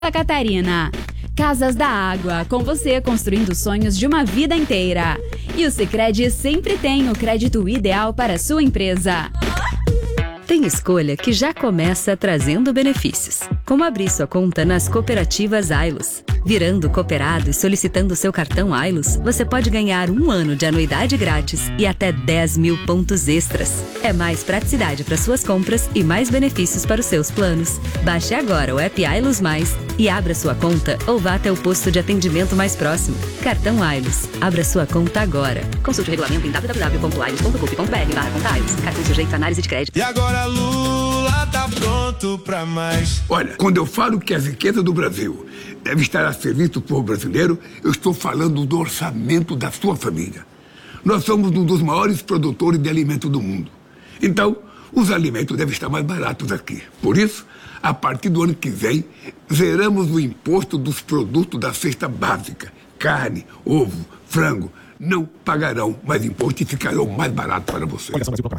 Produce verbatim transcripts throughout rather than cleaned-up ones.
Santa Catarina. Casas da Água, com você construindo sonhos de uma vida inteira. E o Sicredi sempre tem o crédito ideal para a sua empresa. Tem escolha que já começa trazendo benefícios, como abrir sua conta nas cooperativas Ailos. Virando cooperado e solicitando seu cartão Ailos, você pode ganhar um ano de anuidade grátis e até dez mil pontos extras. É mais praticidade para suas compras e mais benefícios para os seus planos. Baixe agora o app Ailos Mais e abra sua conta ou vá até o posto de atendimento mais próximo. Cartão Ailos. Abra sua conta agora. Consulte o regulamento em w w w ponto ailos ponto gov ponto b r barra conta Ailos. Cartão sujeito a análise de crédito. E agora Lula tá pronto pra mais. Olha, quando eu falo que a riqueza do Brasil deve estar a serviço do povo brasileiro, eu estou falando do orçamento da sua família. Nós somos um dos maiores produtores de alimento do mundo. Então, os alimentos devem estar mais baratos aqui. Por isso, a partir do ano que vem, zeramos o imposto dos produtos da cesta básica. Carne, ovo, frango. Não pagarão mais imposto e ficarão mais barato para você.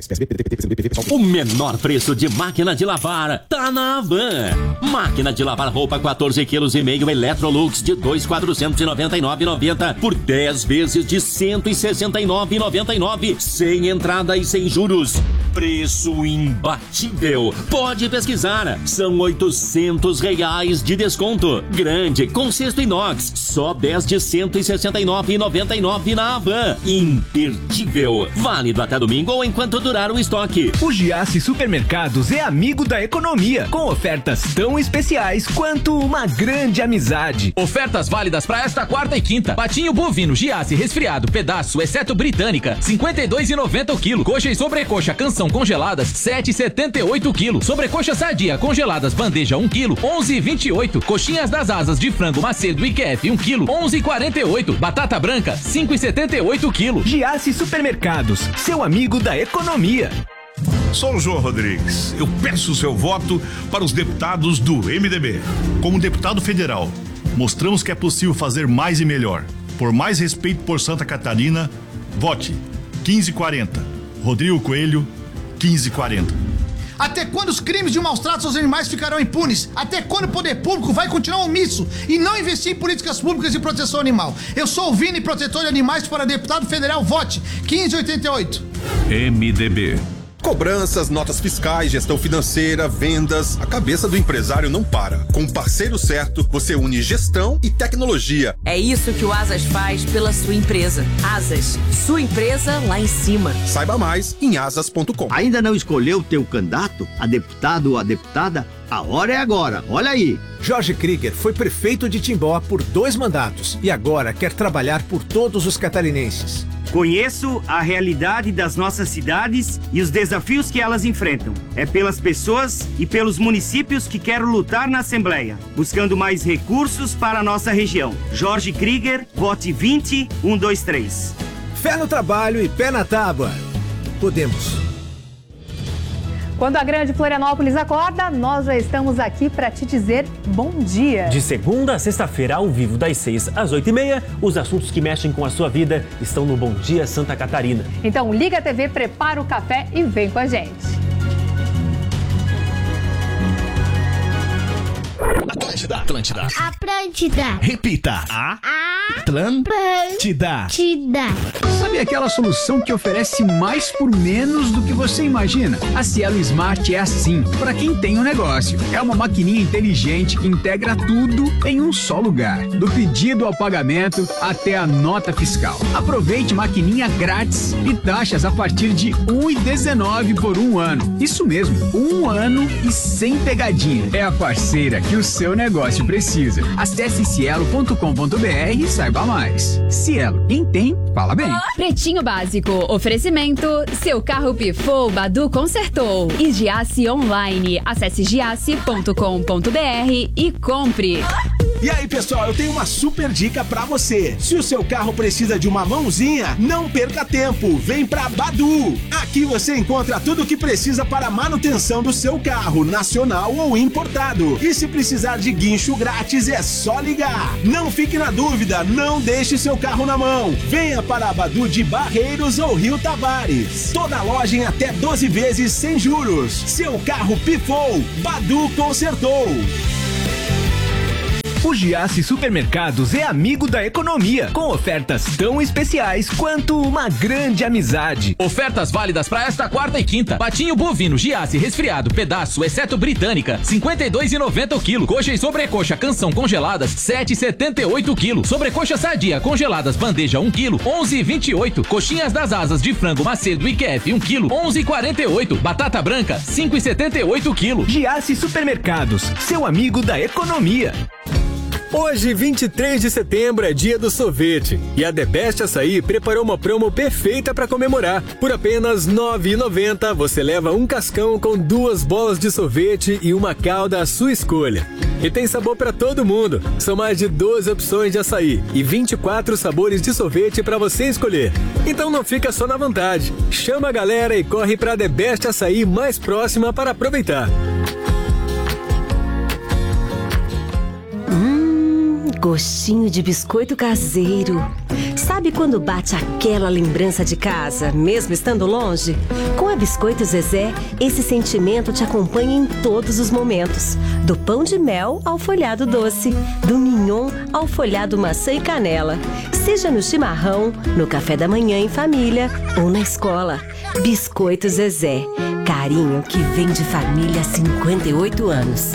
O menor preço de máquina de lavar tá na Havan. Máquina de lavar roupa quatorze quilos e meio Electrolux de dois mil quatrocentos e noventa e nove reais e noventa centavos por dez vezes de cento e sessenta e nove reais e noventa e nove centavos, sem entrada e sem juros. Preço imbatível. Pode pesquisar. São oitocentos reais de desconto. Grande, com cesto inox. Só dez de cento e sessenta e nove reais e noventa e nove centavos na Havan. Imperdível. Válido até domingo ou enquanto durar o estoque. O Giasse Supermercados é amigo da economia, com ofertas tão especiais quanto uma grande amizade. Ofertas válidas para esta quarta e quinta. Patinho bovino Giasse resfriado, pedaço, exceto britânica, cinquenta e dois reais e noventa centavos o quilo. Coxa e sobrecoxa canção congeladas, sete reais e setenta e oito centavos o quilo. Sobrecoxa sadia congeladas, bandeja um quilo, onze reais e vinte e oito centavos. Coxinhas das asas de frango macedo I Q F um quilo, onze reais e quarenta e oito centavos. Batata branca, cinco reais e setenta e oito centavos o quilo. Giasse Supermercados, seu amigo da economia. Sou o João Rodrigues. Eu peço o seu voto para os deputados do M D B. Como deputado federal, mostramos que é possível fazer mais e melhor. Por mais respeito por Santa Catarina, vote quinze e quarenta. Rodrigo Coelho, quinze e quarenta. Até quando os crimes de maus tratos aos animais ficarão impunes? Até quando o poder público vai continuar omisso e não investir em políticas públicas de proteção animal? Eu sou o Vini, protetor de animais, para deputado federal, vote quinze e oitenta e oito. M D B. Cobranças, notas fiscais, gestão financeira, vendas. A cabeça do empresário não para. Com o parceiro certo, você une gestão e tecnologia. É isso que o Asas faz pela sua empresa. Asas, sua empresa lá em cima. Saiba mais em asas ponto com. Ainda não escolheu o teu candidato, a deputado ou a deputada? A hora é agora, olha aí. Jorge Krieger foi prefeito de Timbó por dois mandatos e agora quer trabalhar por todos os catarinenses. Conheço a realidade das nossas cidades e os desafios que elas enfrentam. É pelas pessoas e pelos municípios que quero lutar na Assembleia, buscando mais recursos para a nossa região. Jorge Krieger, vote vinte, um, dois, três. Fé no trabalho e pé na tábua. Podemos. Quando a grande Florianópolis acorda, nós já estamos aqui para te dizer bom dia. De segunda a sexta-feira, ao vivo, das seis às oito e meia, os assuntos que mexem com a sua vida estão no Bom Dia Santa Catarina. Então liga a T V, prepara o café e vem com a gente. Atlântida. Atlântida. Atlântida. Repita. A. Atlântida. Atlântida. Sabe aquela solução que oferece mais por menos do que você imagina? A Cielo Smart é assim, para quem tem um negócio. É uma maquininha inteligente que integra tudo em um só lugar. Do pedido ao pagamento até a nota fiscal. Aproveite maquininha grátis e taxas a partir de um real e dezenove centavos por um ano. Isso mesmo, um ano e sem pegadinha. É a parceira que o seu negócio precisa. Acesse cielo ponto com ponto br e saiba mais. Cielo, quem tem, fala bem. Pretinho Básico, oferecimento, seu carro pifou, Badu consertou. E Giasse Online, acesse giasse ponto com ponto br e compre. E aí, pessoal, eu tenho uma super dica pra você. Se o seu carro precisa de uma mãozinha, não perca tempo, vem pra Badu. Aqui você encontra tudo o que precisa para a manutenção do seu carro, nacional ou importado. E se precisar de guincho grátis, é só ligar. Não fique na dúvida, não deixe seu carro na mão. Venha para a Badu de Barreiros ou Rio Tavares. Toda loja em até doze vezes sem juros. Seu carro pifou, Badu consertou. O Giasse Supermercados é amigo da economia, com ofertas tão especiais quanto uma grande amizade. Ofertas válidas para esta quarta e quinta. Patinho bovino Giasse resfriado, pedaço, exceto britânica, cinquenta e dois reais e noventa centavos o quilo. Coxa e sobrecoxa canção congeladas, sete reais e setenta e oito centavos o quilo. Sobrecoxa sadia congeladas bandeja um quilo, onze reais e vinte e oito centavos. Coxinhas das asas de frango Macedo e Q F um quilo, onze reais e quarenta e oito centavos. Batata branca, cinco reais e setenta e oito centavos o quilo. Giasse Supermercados, seu amigo da economia. Hoje, vinte e três de setembro, é dia do sorvete e a The Best Açaí preparou uma promo perfeita para comemorar. Por apenas nove reais e noventa centavos, você leva um cascão com duas bolas de sorvete e uma calda à sua escolha. E tem sabor para todo mundo. São mais de doze opções de açaí e vinte e quatro sabores de sorvete para você escolher. Então não fica só na vontade. Chama a galera e corre para a The Best Açaí mais próxima para aproveitar. Gostinho de biscoito caseiro. Sabe quando bate aquela lembrança de casa, mesmo estando longe? Com a Biscoito Zezé, esse sentimento te acompanha em todos os momentos. Do pão de mel ao folhado doce, do mignon ao folhado maçã e canela. Seja no chimarrão, no café da manhã em família ou na escola. Biscoito Zezé. Carinho que vem de família há cinquenta e oito anos.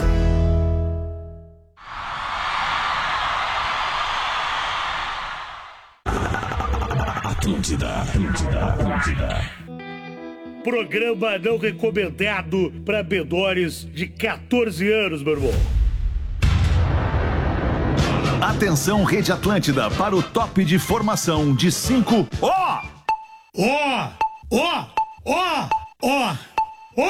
Atlântida, Atlântida, Atlântida. Programa não recomendado para menores de quatorze anos, meu irmão. Atenção, Rede Atlântida, para o top de formação de cinco. Ó! Ó! Ó! Ó! Ó! Ó!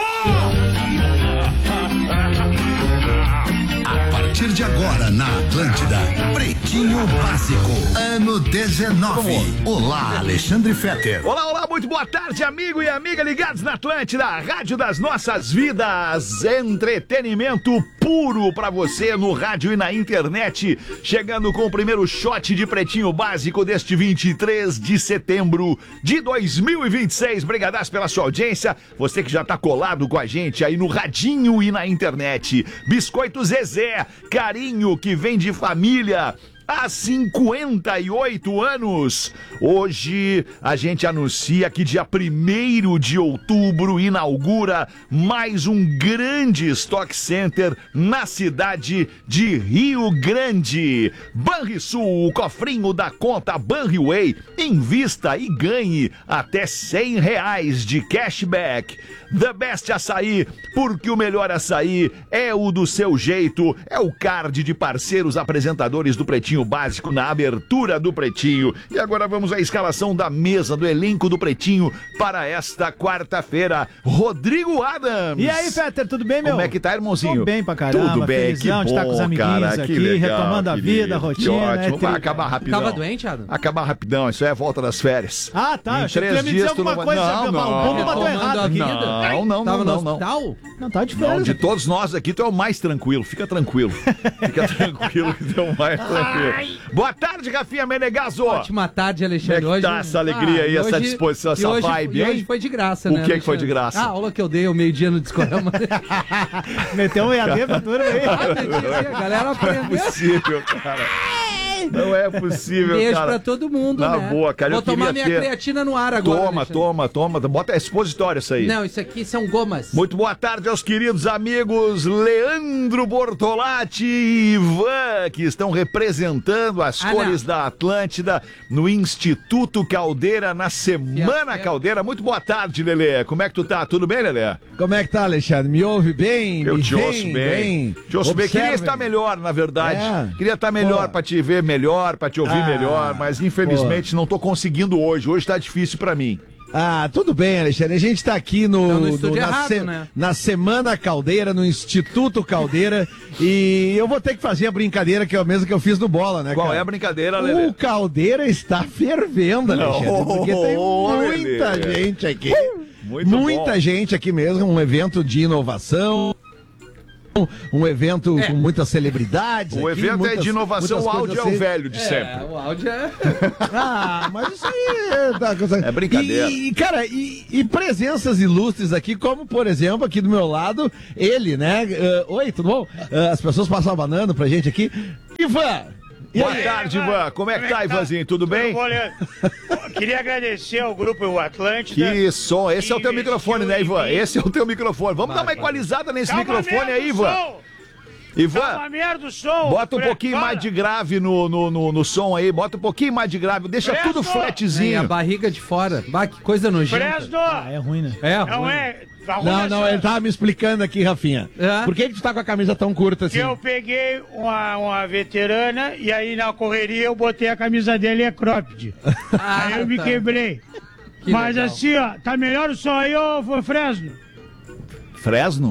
A partir de agora na Atlântida, Pretinho Básico, ano dezenove. Olá, Alexandre Fetter. Olá, olá, muito boa tarde, amigo e amiga ligados na Atlântida, rádio das nossas vidas, entretenimento puro pra você no rádio e na internet, chegando com o primeiro shot de Pretinho Básico deste vinte e três de setembro de dois mil e vinte e seis. Brigadaço pela sua audiência, você que já tá colado com a gente aí no radinho e na internet. Biscoito Zezé, carinho que vem de família há cinquenta e oito anos. Hoje a gente anuncia que dia primeiro de outubro inaugura mais um grande Stock Center na cidade de Rio Grande. Banrisul, o cofrinho da conta Banriway. Invista e ganhe até cem reais de cashback. The Best Açaí, porque o melhor açaí é o do seu jeito. É o card de parceiros apresentadores do Pretinho Básico na abertura do Pretinho. E agora vamos à escalação da mesa do elenco do Pretinho para esta quarta-feira. Rodrigo Adams. E aí, Fetter, tudo bem, meu? Como é que tá, irmãozinho? Tô bem pra caramba. Tudo bem, que bom, de estar com os amiguinhos cara, aqui, que legal, retomando a vida, a rotina. Que ótimo, é vai acabar rapidão. Tava doente, Adam? Acabar rapidão, isso é a volta das férias. Ah, tá, em achei que três ia me dias dizer alguma tu não... coisa. Não, não, o povo bateu errado aqui. Não, não, Tava não, no não, hospital? Não, tá de férias. Não, de aqui. todos nós aqui, tu é o mais tranquilo. Fica tranquilo. Fica tranquilo que tu é o mais tranquilo. Boa tarde, Rafinha Menegaso. Ótima tarde, Alexandre. Como é que tá essa alegria ah, aí, hoje, essa disposição, essa hoje, vibe, e hein? hoje foi de graça, o né, O que, que foi de graça? A aula que eu dei ao meio-dia no Discorama. Meteu um E A D pra turma aí. Ah, a galera aprendeu. Não é possível, cara. Não é possível, Beijo cara. pra todo mundo, Na né? boa, cara. Vou eu tomar minha ter... creatina no ar agora, Toma, Alexandre. toma, toma. Bota a expositória isso aí. Não, isso aqui são gomas. Muito boa tarde aos queridos amigos Leandro Bortolatti e Ivan, que estão representando as Ah, cores não. da Atlântida no Instituto Caldeira, na Semana Caldeira. Muito boa tarde, Lelê. Como é que tu tá? Tudo bem, Lelê? Como é que tá, Alexandre? Me ouve bem? Eu Me te vem, ouço bem. bem. Te ouço bem. Queria Observem. estar melhor, na verdade. É. Queria estar melhor Pô. pra te ver melhor, pra te ouvir Ah, melhor, mas infelizmente não tô conseguindo hoje. Hoje tá difícil pra mim. Ah, tudo bem, Alexandre. A gente tá aqui no, Não, no no- estúdio na, errado, se- né? na Semana Caldeira, no Instituto Caldeira. E eu vou ter que fazer a brincadeira que é a mesma que eu fiz no Bola, né, Qual cara? é a brincadeira, Lelê? O Caldeira está fervendo, Alexandre, Oh, porque tem oh, muita Lelê. gente aqui. Muito muita bom. gente aqui mesmo, um evento de inovação. Um evento com muitas celebridades. O aqui, evento é muitas- de inovação, o muitas áudio é coisas o assim. velho de sempre. o áudio é... Ah, mas isso aí é, tá, É brincadeira. E, e, cara, e, e presenças ilustres aqui, como, por exemplo, aqui do meu lado, ele, né? Uh, oi, tudo bom? Uh, as pessoas passam abanando pra gente aqui. Ivan. E Boa aí, tarde, Ivan? Ivan. Como é que tá, Ivanzinho? Tudo bem? Tudo bom, Leandro? Queria agradecer ao grupo O Atlântida. Que som. Esse é o teu microfone, né, Ivan? Esse é o teu microfone. Vamos dar uma equalizada nesse Tá uma microfone merda aí, o Ivan. som. Ivan, Tá uma merda o som. bota um Fre- pouquinho fala. mais de grave no, no, no, no som aí. Bota um pouquinho mais de grave. Deixa Fresno! tudo Tem flatzinho. a barriga de fora. Bah, que coisa nojenta. Fresno! É ruim, né? É, Não ruim. é. Não, não, ele tava me explicando aqui, Rafinha. É? Por que que tu tá com a camisa tão curta assim? Que eu peguei uma, uma veterana e aí na correria eu botei a camisa dele e é cropped. Ah, aí eu me tá. quebrei. Que Mas legal. assim, ó, tá melhor o som aí, ô Fresno? Fresno?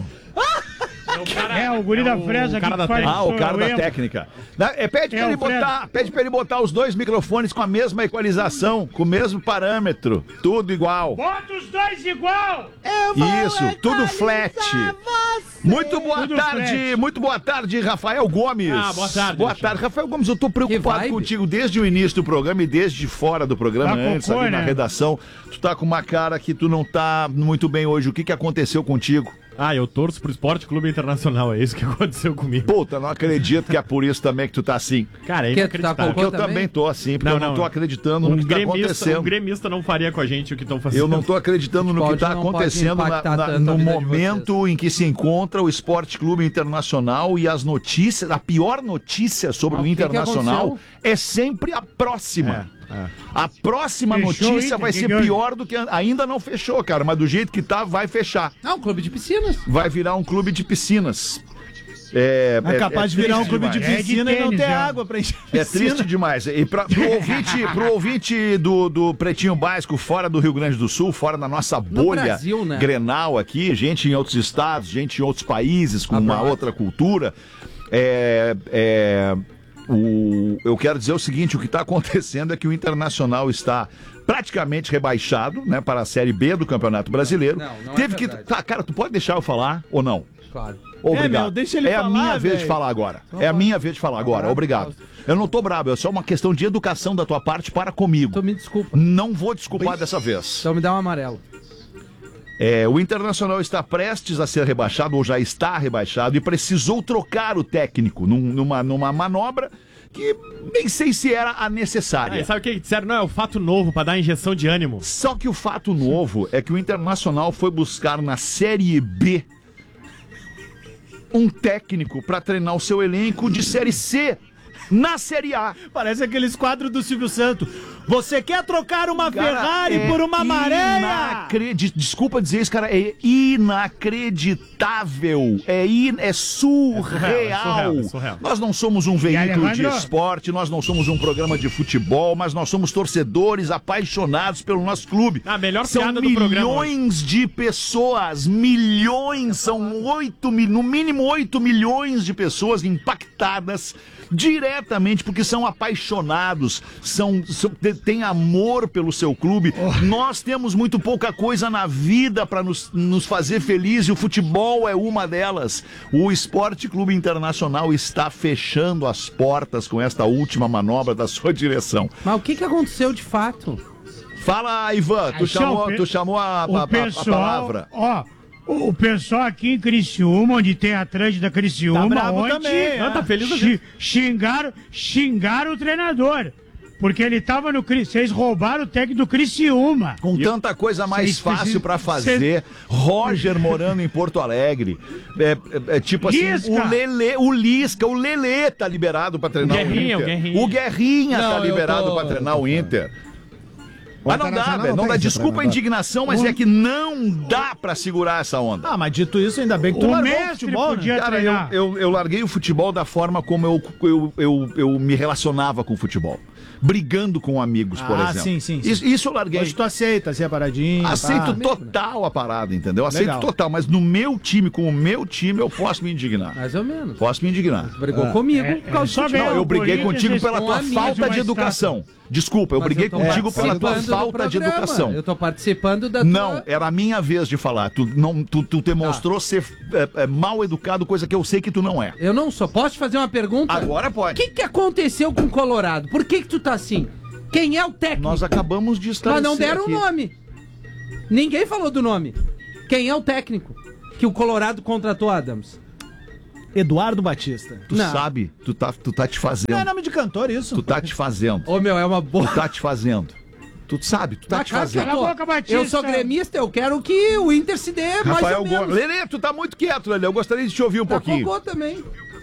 É, o guri da Fresa que faz Ah, o som, cara eu da lembro. técnica. Na- é, pede, É, pra ele o Fred. botar, pede pra ele botar os dois microfones com a mesma equalização, com o mesmo parâmetro. Tudo igual. Bota os dois igual! Isso, tudo flat. Muito boa Tudo tarde, flat. muito boa tarde, Rafael Gomes. Ah, boa tarde, Boa Alexandre. tarde, Rafael Gomes. Eu tô preocupado vibe. contigo desde o início do programa e desde fora do programa, Tá antes cocô, ali na né? redação. Tu tá com uma cara que tu não tá muito bem hoje. O que que aconteceu contigo? Ah, eu torço pro Esporte Clube Internacional, é isso que aconteceu comigo. Puta, não acredito que é por isso também que tu tá assim. Cara, é Que tu tá inacreditável. Porque eu também? também tô assim, porque Não, eu não não. tô acreditando Um no que tá gremista, acontecendo. um gremista não faria com a gente o que estão fazendo. Eu não tô acreditando no que Pode- tá não pode acontecendo na- impactar na- tanto a no vida de momento em que se encontra o Esporte Clube Internacional e as notícias, a pior notícia sobre Ah, o o que que Internacional aconteceu? é sempre a próxima. É, é. A próxima Fechou o notícia Inter, vai que ser que houve? pior do que a- ainda não fechou, cara, mas do jeito que tá vai fechar. Não, clube de piscinas. Vai virar um clube de piscinas. É, É capaz de virar um triste clube de demais. piscina É de e não ter tênis, é. água pra encher a É piscina. triste demais. E pra, pro ouvinte, pro ouvinte do, do Pretinho Básico, fora do Rio Grande do Sul, fora da nossa bolha Brasil, né? Grenal aqui, gente em outros estados, gente em outros países com uma Abroad. outra cultura, é, é, o, eu quero dizer o seguinte, o que está acontecendo é que o Internacional está praticamente rebaixado, né, para a Série B do Campeonato Brasileiro. Não, não é Teve que... verdade. Tá, cara, tu pode deixar eu falar ou não? Claro. Obrigado. meu, deixa ele é a falar, minha vez de velho. falar agora. É a minha vez de falar agora. Obrigado. Eu não tô bravo, é só uma questão de educação da tua parte para comigo. Então me desculpa. Não vou desculpar dessa vez. Então me dá um amarelo. É, o Internacional está prestes a ser rebaixado, ou já está rebaixado, e precisou trocar o técnico num- numa, numa manobra que nem sei se era a necessária. Ah, e sabe o que disseram? Não, é o fato novo pra dar injeção de ânimo. Só que o fato novo é que o Internacional foi buscar na Série B um técnico para treinar o seu elenco de Série C na Série A. Parece aqueles quadros do Silvio Santos. Você quer trocar uma Cara, Ferrari é por uma maré? inacredi- Desculpa dizer isso, cara. É inacreditável. É, in... é surreal. É surreal, é surreal. Nós não somos um veículo de Alejandro? esporte, nós não somos um programa de futebol, mas nós somos torcedores apaixonados pelo nosso clube. A melhor São piada do programa hoje. milhões de pessoas, milhões, são oito mil, no mínimo oito milhões de pessoas impactadas diretamente porque são apaixonados, são, são te- têm amor pelo seu clube. Nós temos muito pouca coisa na vida para nos, nos fazer feliz e o futebol é uma delas. O Esporte Clube Internacional está fechando as portas com esta última manobra da sua direção. Mas o que, que aconteceu de fato? Fala, Ivan, tu Aí, chamou, o pe- tu chamou a, a- O a- a pessoal, palavra. ó, o pessoal aqui em Criciúma, onde tem a Atlântida Criciúma, Tá brabo ontem, também, Ah, tá feliz da xi- vida. xingaram, xingaram o treinador. Porque ele tava no Cri- vocês roubaram o técnico do Criciúma. Com tanta coisa mais Vocês fácil precisam- pra fazer. Roger morando em Porto Alegre. É, é- é tipo assim, Lisca. o Lelê, o Lisca, o Lelê tá liberado pra treinar o, Guerrinha, Inter. o Guerrinha. O Guerrinha Não, tá eu liberado tô- pra treinar o Inter. Mas não dá, Internacional velho. Não tem dá. esse Desculpa a treinador. indignação, mas é que não dá pra segurar essa onda. Ah, mas dito isso, ainda bem que tu O largou o mestre futebol, né? podia Cara, eu, treinar. eu, eu larguei o futebol da forma como eu, eu, eu, eu me relacionava com o futebol. Brigando com amigos, por Ah, exemplo. sim, sim, sim. Isso, isso eu larguei. Hoje tu aceita, assim, a paradinha. Aceito pá. total a parada, entendeu? Aceito Legal. total, mas no meu time, com o meu time, eu posso me indignar. Mais ou menos. Posso me indignar. Brigou É. comigo É, por causa é do só futebol. ver Não, eu o briguei Corinthians, contigo eles pela estão tua amigos falta mais de educação. Desculpa, eu Mas briguei tô contigo pela tua participando do falta de programa. educação. Eu tô participando da Não, tua... era a minha vez de falar. Tu, não, tu, tu demonstrou ser é, é, mal educado, coisa que eu sei que tu não é. Eu não sou. Posso te fazer uma pergunta? Agora O pode. que, que aconteceu com o Colorado? Por que que tu tá assim? Quem é o técnico? Nós acabamos de esclarecer Mas não deram o aqui. nome. Ninguém falou do nome. Quem é o técnico que o Colorado contratou, Adams? Eduardo Batista. Tu Não. sabe, tu tá, tu tá te fazendo. Não é nome de cantor isso. Tu tá te fazendo. Ô, meu, é uma boa. Tu tá te fazendo. Tu sabe, tu tá Mas, te cara, fazendo. cala a boca, Batista. Eu sou gremista, eu quero que o Inter se dê mais Rafael ou menos. Gomes. Lelê, tu tá muito quieto, Lelê. Eu gostaria de te ouvir um Tá pouquinho. cocô também.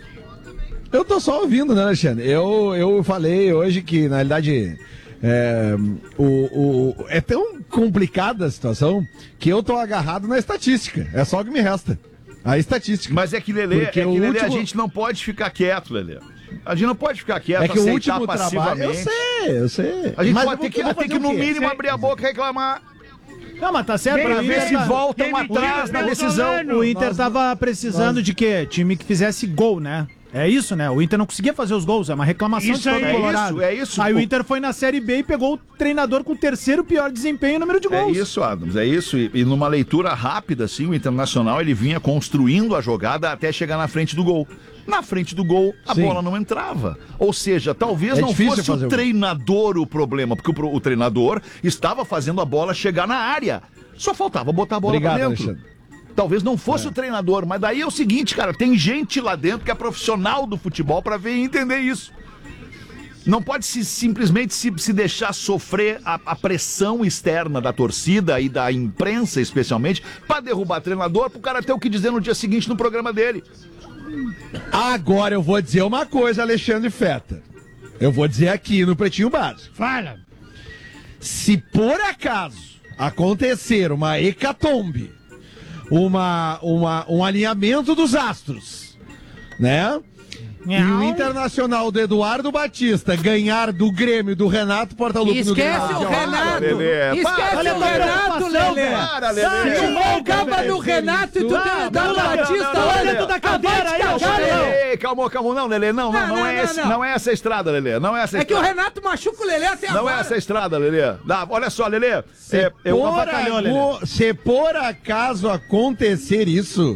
Eu tô só ouvindo, né, Alexandre? Eu, eu falei hoje que, na realidade, é, o, o, é tão complicada a situação que eu tô agarrado na estatística. É só o que me resta. A estatística. Mas é que, Lelê, é Porque que, o Lelê último- a gente não pode ficar quieto, Lelê. A gente não pode ficar quieto, É que o aceitar último trabalho... Eu passivamente. sei, eu sei. A gente Mas pode eu ter vou- que, eu vou ter que fazer no o quê? mínimo, abrir a boca e reclamar. Não, mas tá certo. Pra o ver Inter se tá- voltam Quem me atrás diz, na né? decisão. O Inter Nós- tava precisando nós- de quê? Time que fizesse gol, né? É isso, né? O Inter não conseguia fazer os gols, é uma reclamação Isso de todo aí, é Colorado. isso, é isso. Aí o O- Inter foi na Série B e pegou o treinador com o terceiro pior desempenho e número de É gols. isso, Adams, é isso. E, e numa leitura rápida, assim, o Internacional ele vinha construindo a jogada até chegar na frente do gol. Na frente do gol, a Sim. bola não entrava. Ou seja, talvez É não difícil fosse fazer o o gol. treinador o problema, porque o, pro- o treinador estava fazendo a bola chegar na área. Só faltava botar a bola Obrigado, pra dentro. Alexandre. Talvez não fosse o treinador, mas daí é o seguinte, cara, tem gente lá dentro que é profissional do futebol pra ver e entender isso. Não pode se, simplesmente se, se deixar sofrer a, a pressão externa da torcida e da imprensa, especialmente, pra derrubar treinador, pro cara ter o que dizer no dia seguinte no programa dele. Agora eu vou dizer uma coisa, Alexandre Feta. Eu vou dizer aqui no Pretinho Básico. Fala. Se por acaso acontecer uma hecatombe, uma, uma, um alinhamento dos astros, né? E o Internacional do Eduardo Batista ganhar do Grêmio do Renato Portaluppi no Grenal Esquece de o Alves. Renato! Lelê, Esquece para, o Lelê. Renato, Lelê! Para, Lelê. Tu não acaba no Renato e tu tem o Eduardo Batista lá dentro da cadeira aí, ó. Ei, calma, calma, não, Lelê, não, não, Não, não, não, é não, esse, não. não é essa a estrada, Lelê, não é essa a É que o estrada. Renato machuca o Lelê até Não agora. é essa a estrada, Lelê. Dá, olha só, Lelê, Se, é, eu por avacalhou, Lelê. aco- se por acaso acontecer isso,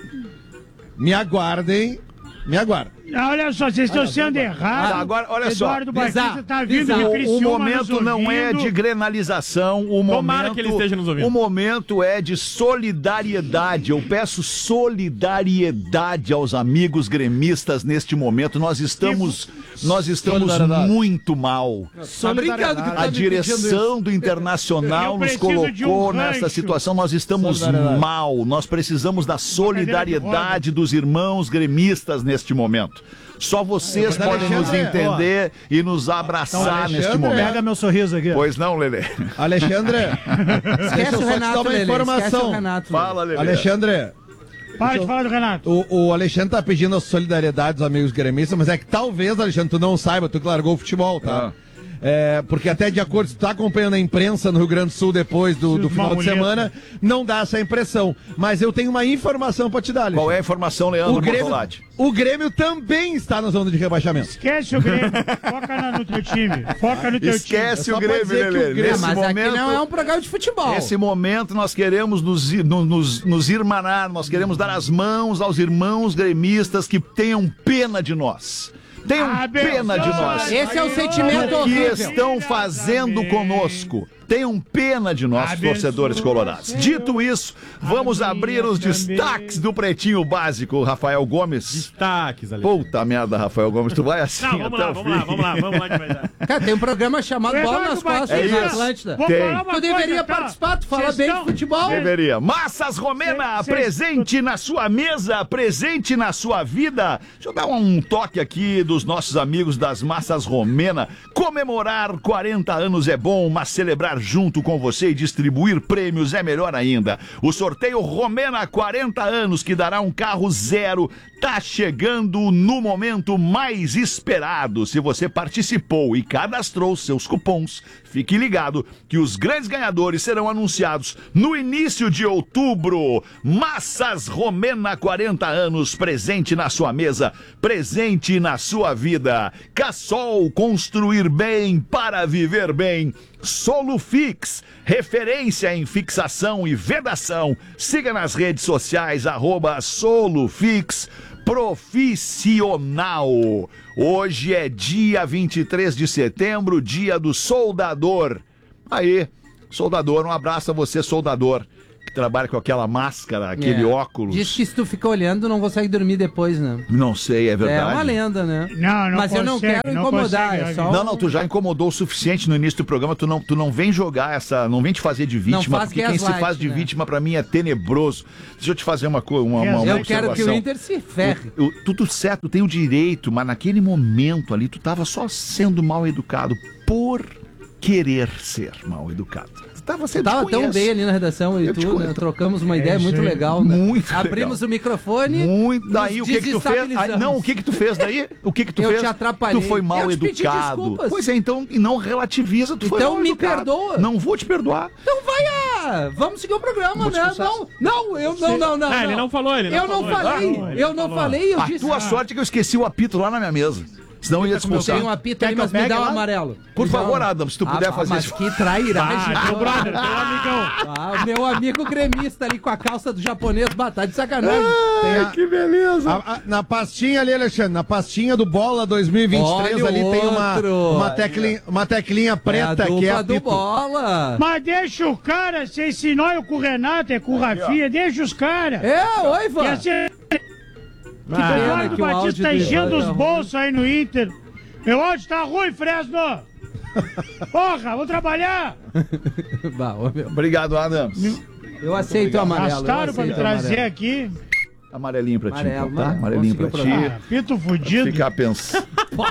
me aguardem, me aguardem. Olha só, vocês estão sendo errados. Tá, agora, olha só. Eduardo Batista Bizarro, tá vindo bizarro. de O, o Criciúma momento nos não é ouvindo. de grenalização, o Tomara momento, que ele esteja nos ouvindo. o momento é de solidariedade. Eu peço solidariedade aos amigos gremistas neste momento. Nós estamos, nós estamos Solidariedade. muito mal. Tá brincando que tu tá A me pedindo direção isso. do Internacional Eu nos preciso de um colocou nessa rancho. situação. Nós estamos Solidariedade. mal. Nós precisamos da solidariedade dos irmãos gremistas neste momento. Só vocês Mas, podem nos Alexandre, entender e nos abraçar Então, neste Alexandre, momento. Pega meu sorriso aqui. Pois não, Lelê. Alexandre, deixa Esquece eu o só te Renato, dar uma Lelê. Esquece o informação. Renato. Lelê. Fala, Lelê. Alexandre, Para de falar do Renato. o, o Alexandre tá pedindo a solidariedade dos amigos gremistas, mas é que talvez, Alexandre, tu não saiba, tu que largou o futebol, tá? Ah. É, porque até de acordo, se tu tá acompanhando a imprensa no Rio Grande do Sul depois do, do Os final de mamuletos. semana, não dá essa impressão. Mas eu tenho uma informação pra te dar, Alexandre. Qual é a informação, Leandro O Grêmio, Bortolatti? o Grêmio também está na zona de rebaixamento. Esquece o Grêmio. Foca na- no teu time. Foca no teu Esquece É o só pra Grêmio, dizer que o Lelê. Grêmio- Nesse Mas momento, aqui não é um programa de futebol. nesse momento nós queremos nos, ir- no- nos, nos irmanar, nós queremos dar as mãos aos irmãos gremistas que tenham pena de nós. Tenham Abençoe. pena de nós. Esse é o sentimento O que horrível. estão fazendo conosco. Tenham pena de nós, Abençoe torcedores colorados. Dito isso, vamos abrir os destaques do Pretinho Básico, Rafael Gomes. Destaques, Alexandre. Puta merda, Rafael Gomes, tu vai assim Não, vamos até lá, o vamos fim. lá, vamos lá, vamos lá que vai dar. Cara, tem um programa chamado O Bola Eduardo nas Costas Batista. na É isso. Atlântida. Vou Tem. falar uma Tu deveria coisa, tá? participar, tu fala Vocês bem de estão- futebol. Deveria. Massas Romena, Cê- cê- presente na sua mesa, presente na sua vida. Deixa eu dar um toque aqui dos nossos amigos das Massas Romena. Comemorar quarenta anos é bom, mas celebrar junto com você e distribuir prêmios é melhor ainda. O sorteio Romena quarenta anos, que dará um carro zero, tá chegando no momento mais esperado. Se você participou e cadastrou seus cupons, fique ligado que os grandes ganhadores serão anunciados no início de outubro. Massas Romena quarenta anos, presente na sua mesa, presente na sua vida. Cassol, construir bem para viver bem. Solufix, referência em fixação e vedação. Siga nas redes sociais, arroba Solufix Profissional. Hoje é dia vinte e três de setembro, dia do soldador. Aí, soldador, um abraço a você, soldador. que trabalha com aquela máscara, aquele É. óculos. Diz que se tu fica olhando, não consegue dormir depois, né? Não sei, é verdade. É uma lenda, né? Não, não Mas eu não consegue, quero não incomodar, consegue, é só... Não, não, tu já incomodou o suficiente no início do programa, tu não, tu não vem jogar essa, não vem te fazer de vítima, faz porque quem se gaslight, faz de né? vítima pra mim é tenebroso. Deixa eu te fazer uma coisa, uma, uma, uma Eu quero que o observação. Inter se ferre. O- o- tudo certo, tu tem o direito, mas naquele momento ali tu tava só sendo mal educado por querer ser mal educado. Tu tava sendo Tava tão bem ali na redação e Eu te tudo, né? conheço. Trocamos uma É ideia isso muito aí. legal, né? Muito Abrimos legal. o microfone. Muito. Daí nos o que que tu fez? Ah, desestabilizamos. não, o que que tu fez daí? O que que tu Eu fez? te atrapalhei. Tu foi mal Eu te pedi educado. desculpas. Pois é, então e não relativiza, tu foi Então mal me educado. perdoa. Não vou te perdoar. Então vai, ah, vamos seguir o programa, Vou te né? expulsar. Não, não, eu não, não, não. Ah, ele não falou, ele não Eu não falou. falei, Ah, ele eu não não falou. falei, eu A disse... tua sorte é que eu esqueci o apito lá na minha mesa. Senão eu ia Eu expulsar. tenho um apito aí, mas me dá o amarelo. Por Me dá favor, um- Adam, se tu puder Ah, fazer mas isso. que trairagem. Ah, meu brother, teu amigão. Ah, o meu amigo gremista ali com a calça do japonês, batata de sacanagem. Tem a- que beleza. a- a- na pastinha ali, Alexandre, na pastinha do Bola dois mil e vinte e três, Olha ali o tem uma, outro. uma, teclinha, uma teclinha preta que é a do apito. Bola. Mas deixa o cara, se esse não é com o Renato, é com o Rafinha, deixa os caras. É, oi, Ivan. E assim, Que o pena Eduardo que o áudio Batista tá do enchendo Ivan os tá bolsos aí no Inter. Meu áudio tá ruim, Fresno. Porra, vou trabalhar. Bah, ô, meu. Obrigado, Adams. Eu aceito o amarelo. eu Gastaram pra me aceito o trazer amarelo. aqui. Amarelinho pra ti, Amarelo, então, tá? amarelo. Amarelinho pra Conseguiu ti. provar. Pito fudido. Ficar pensando.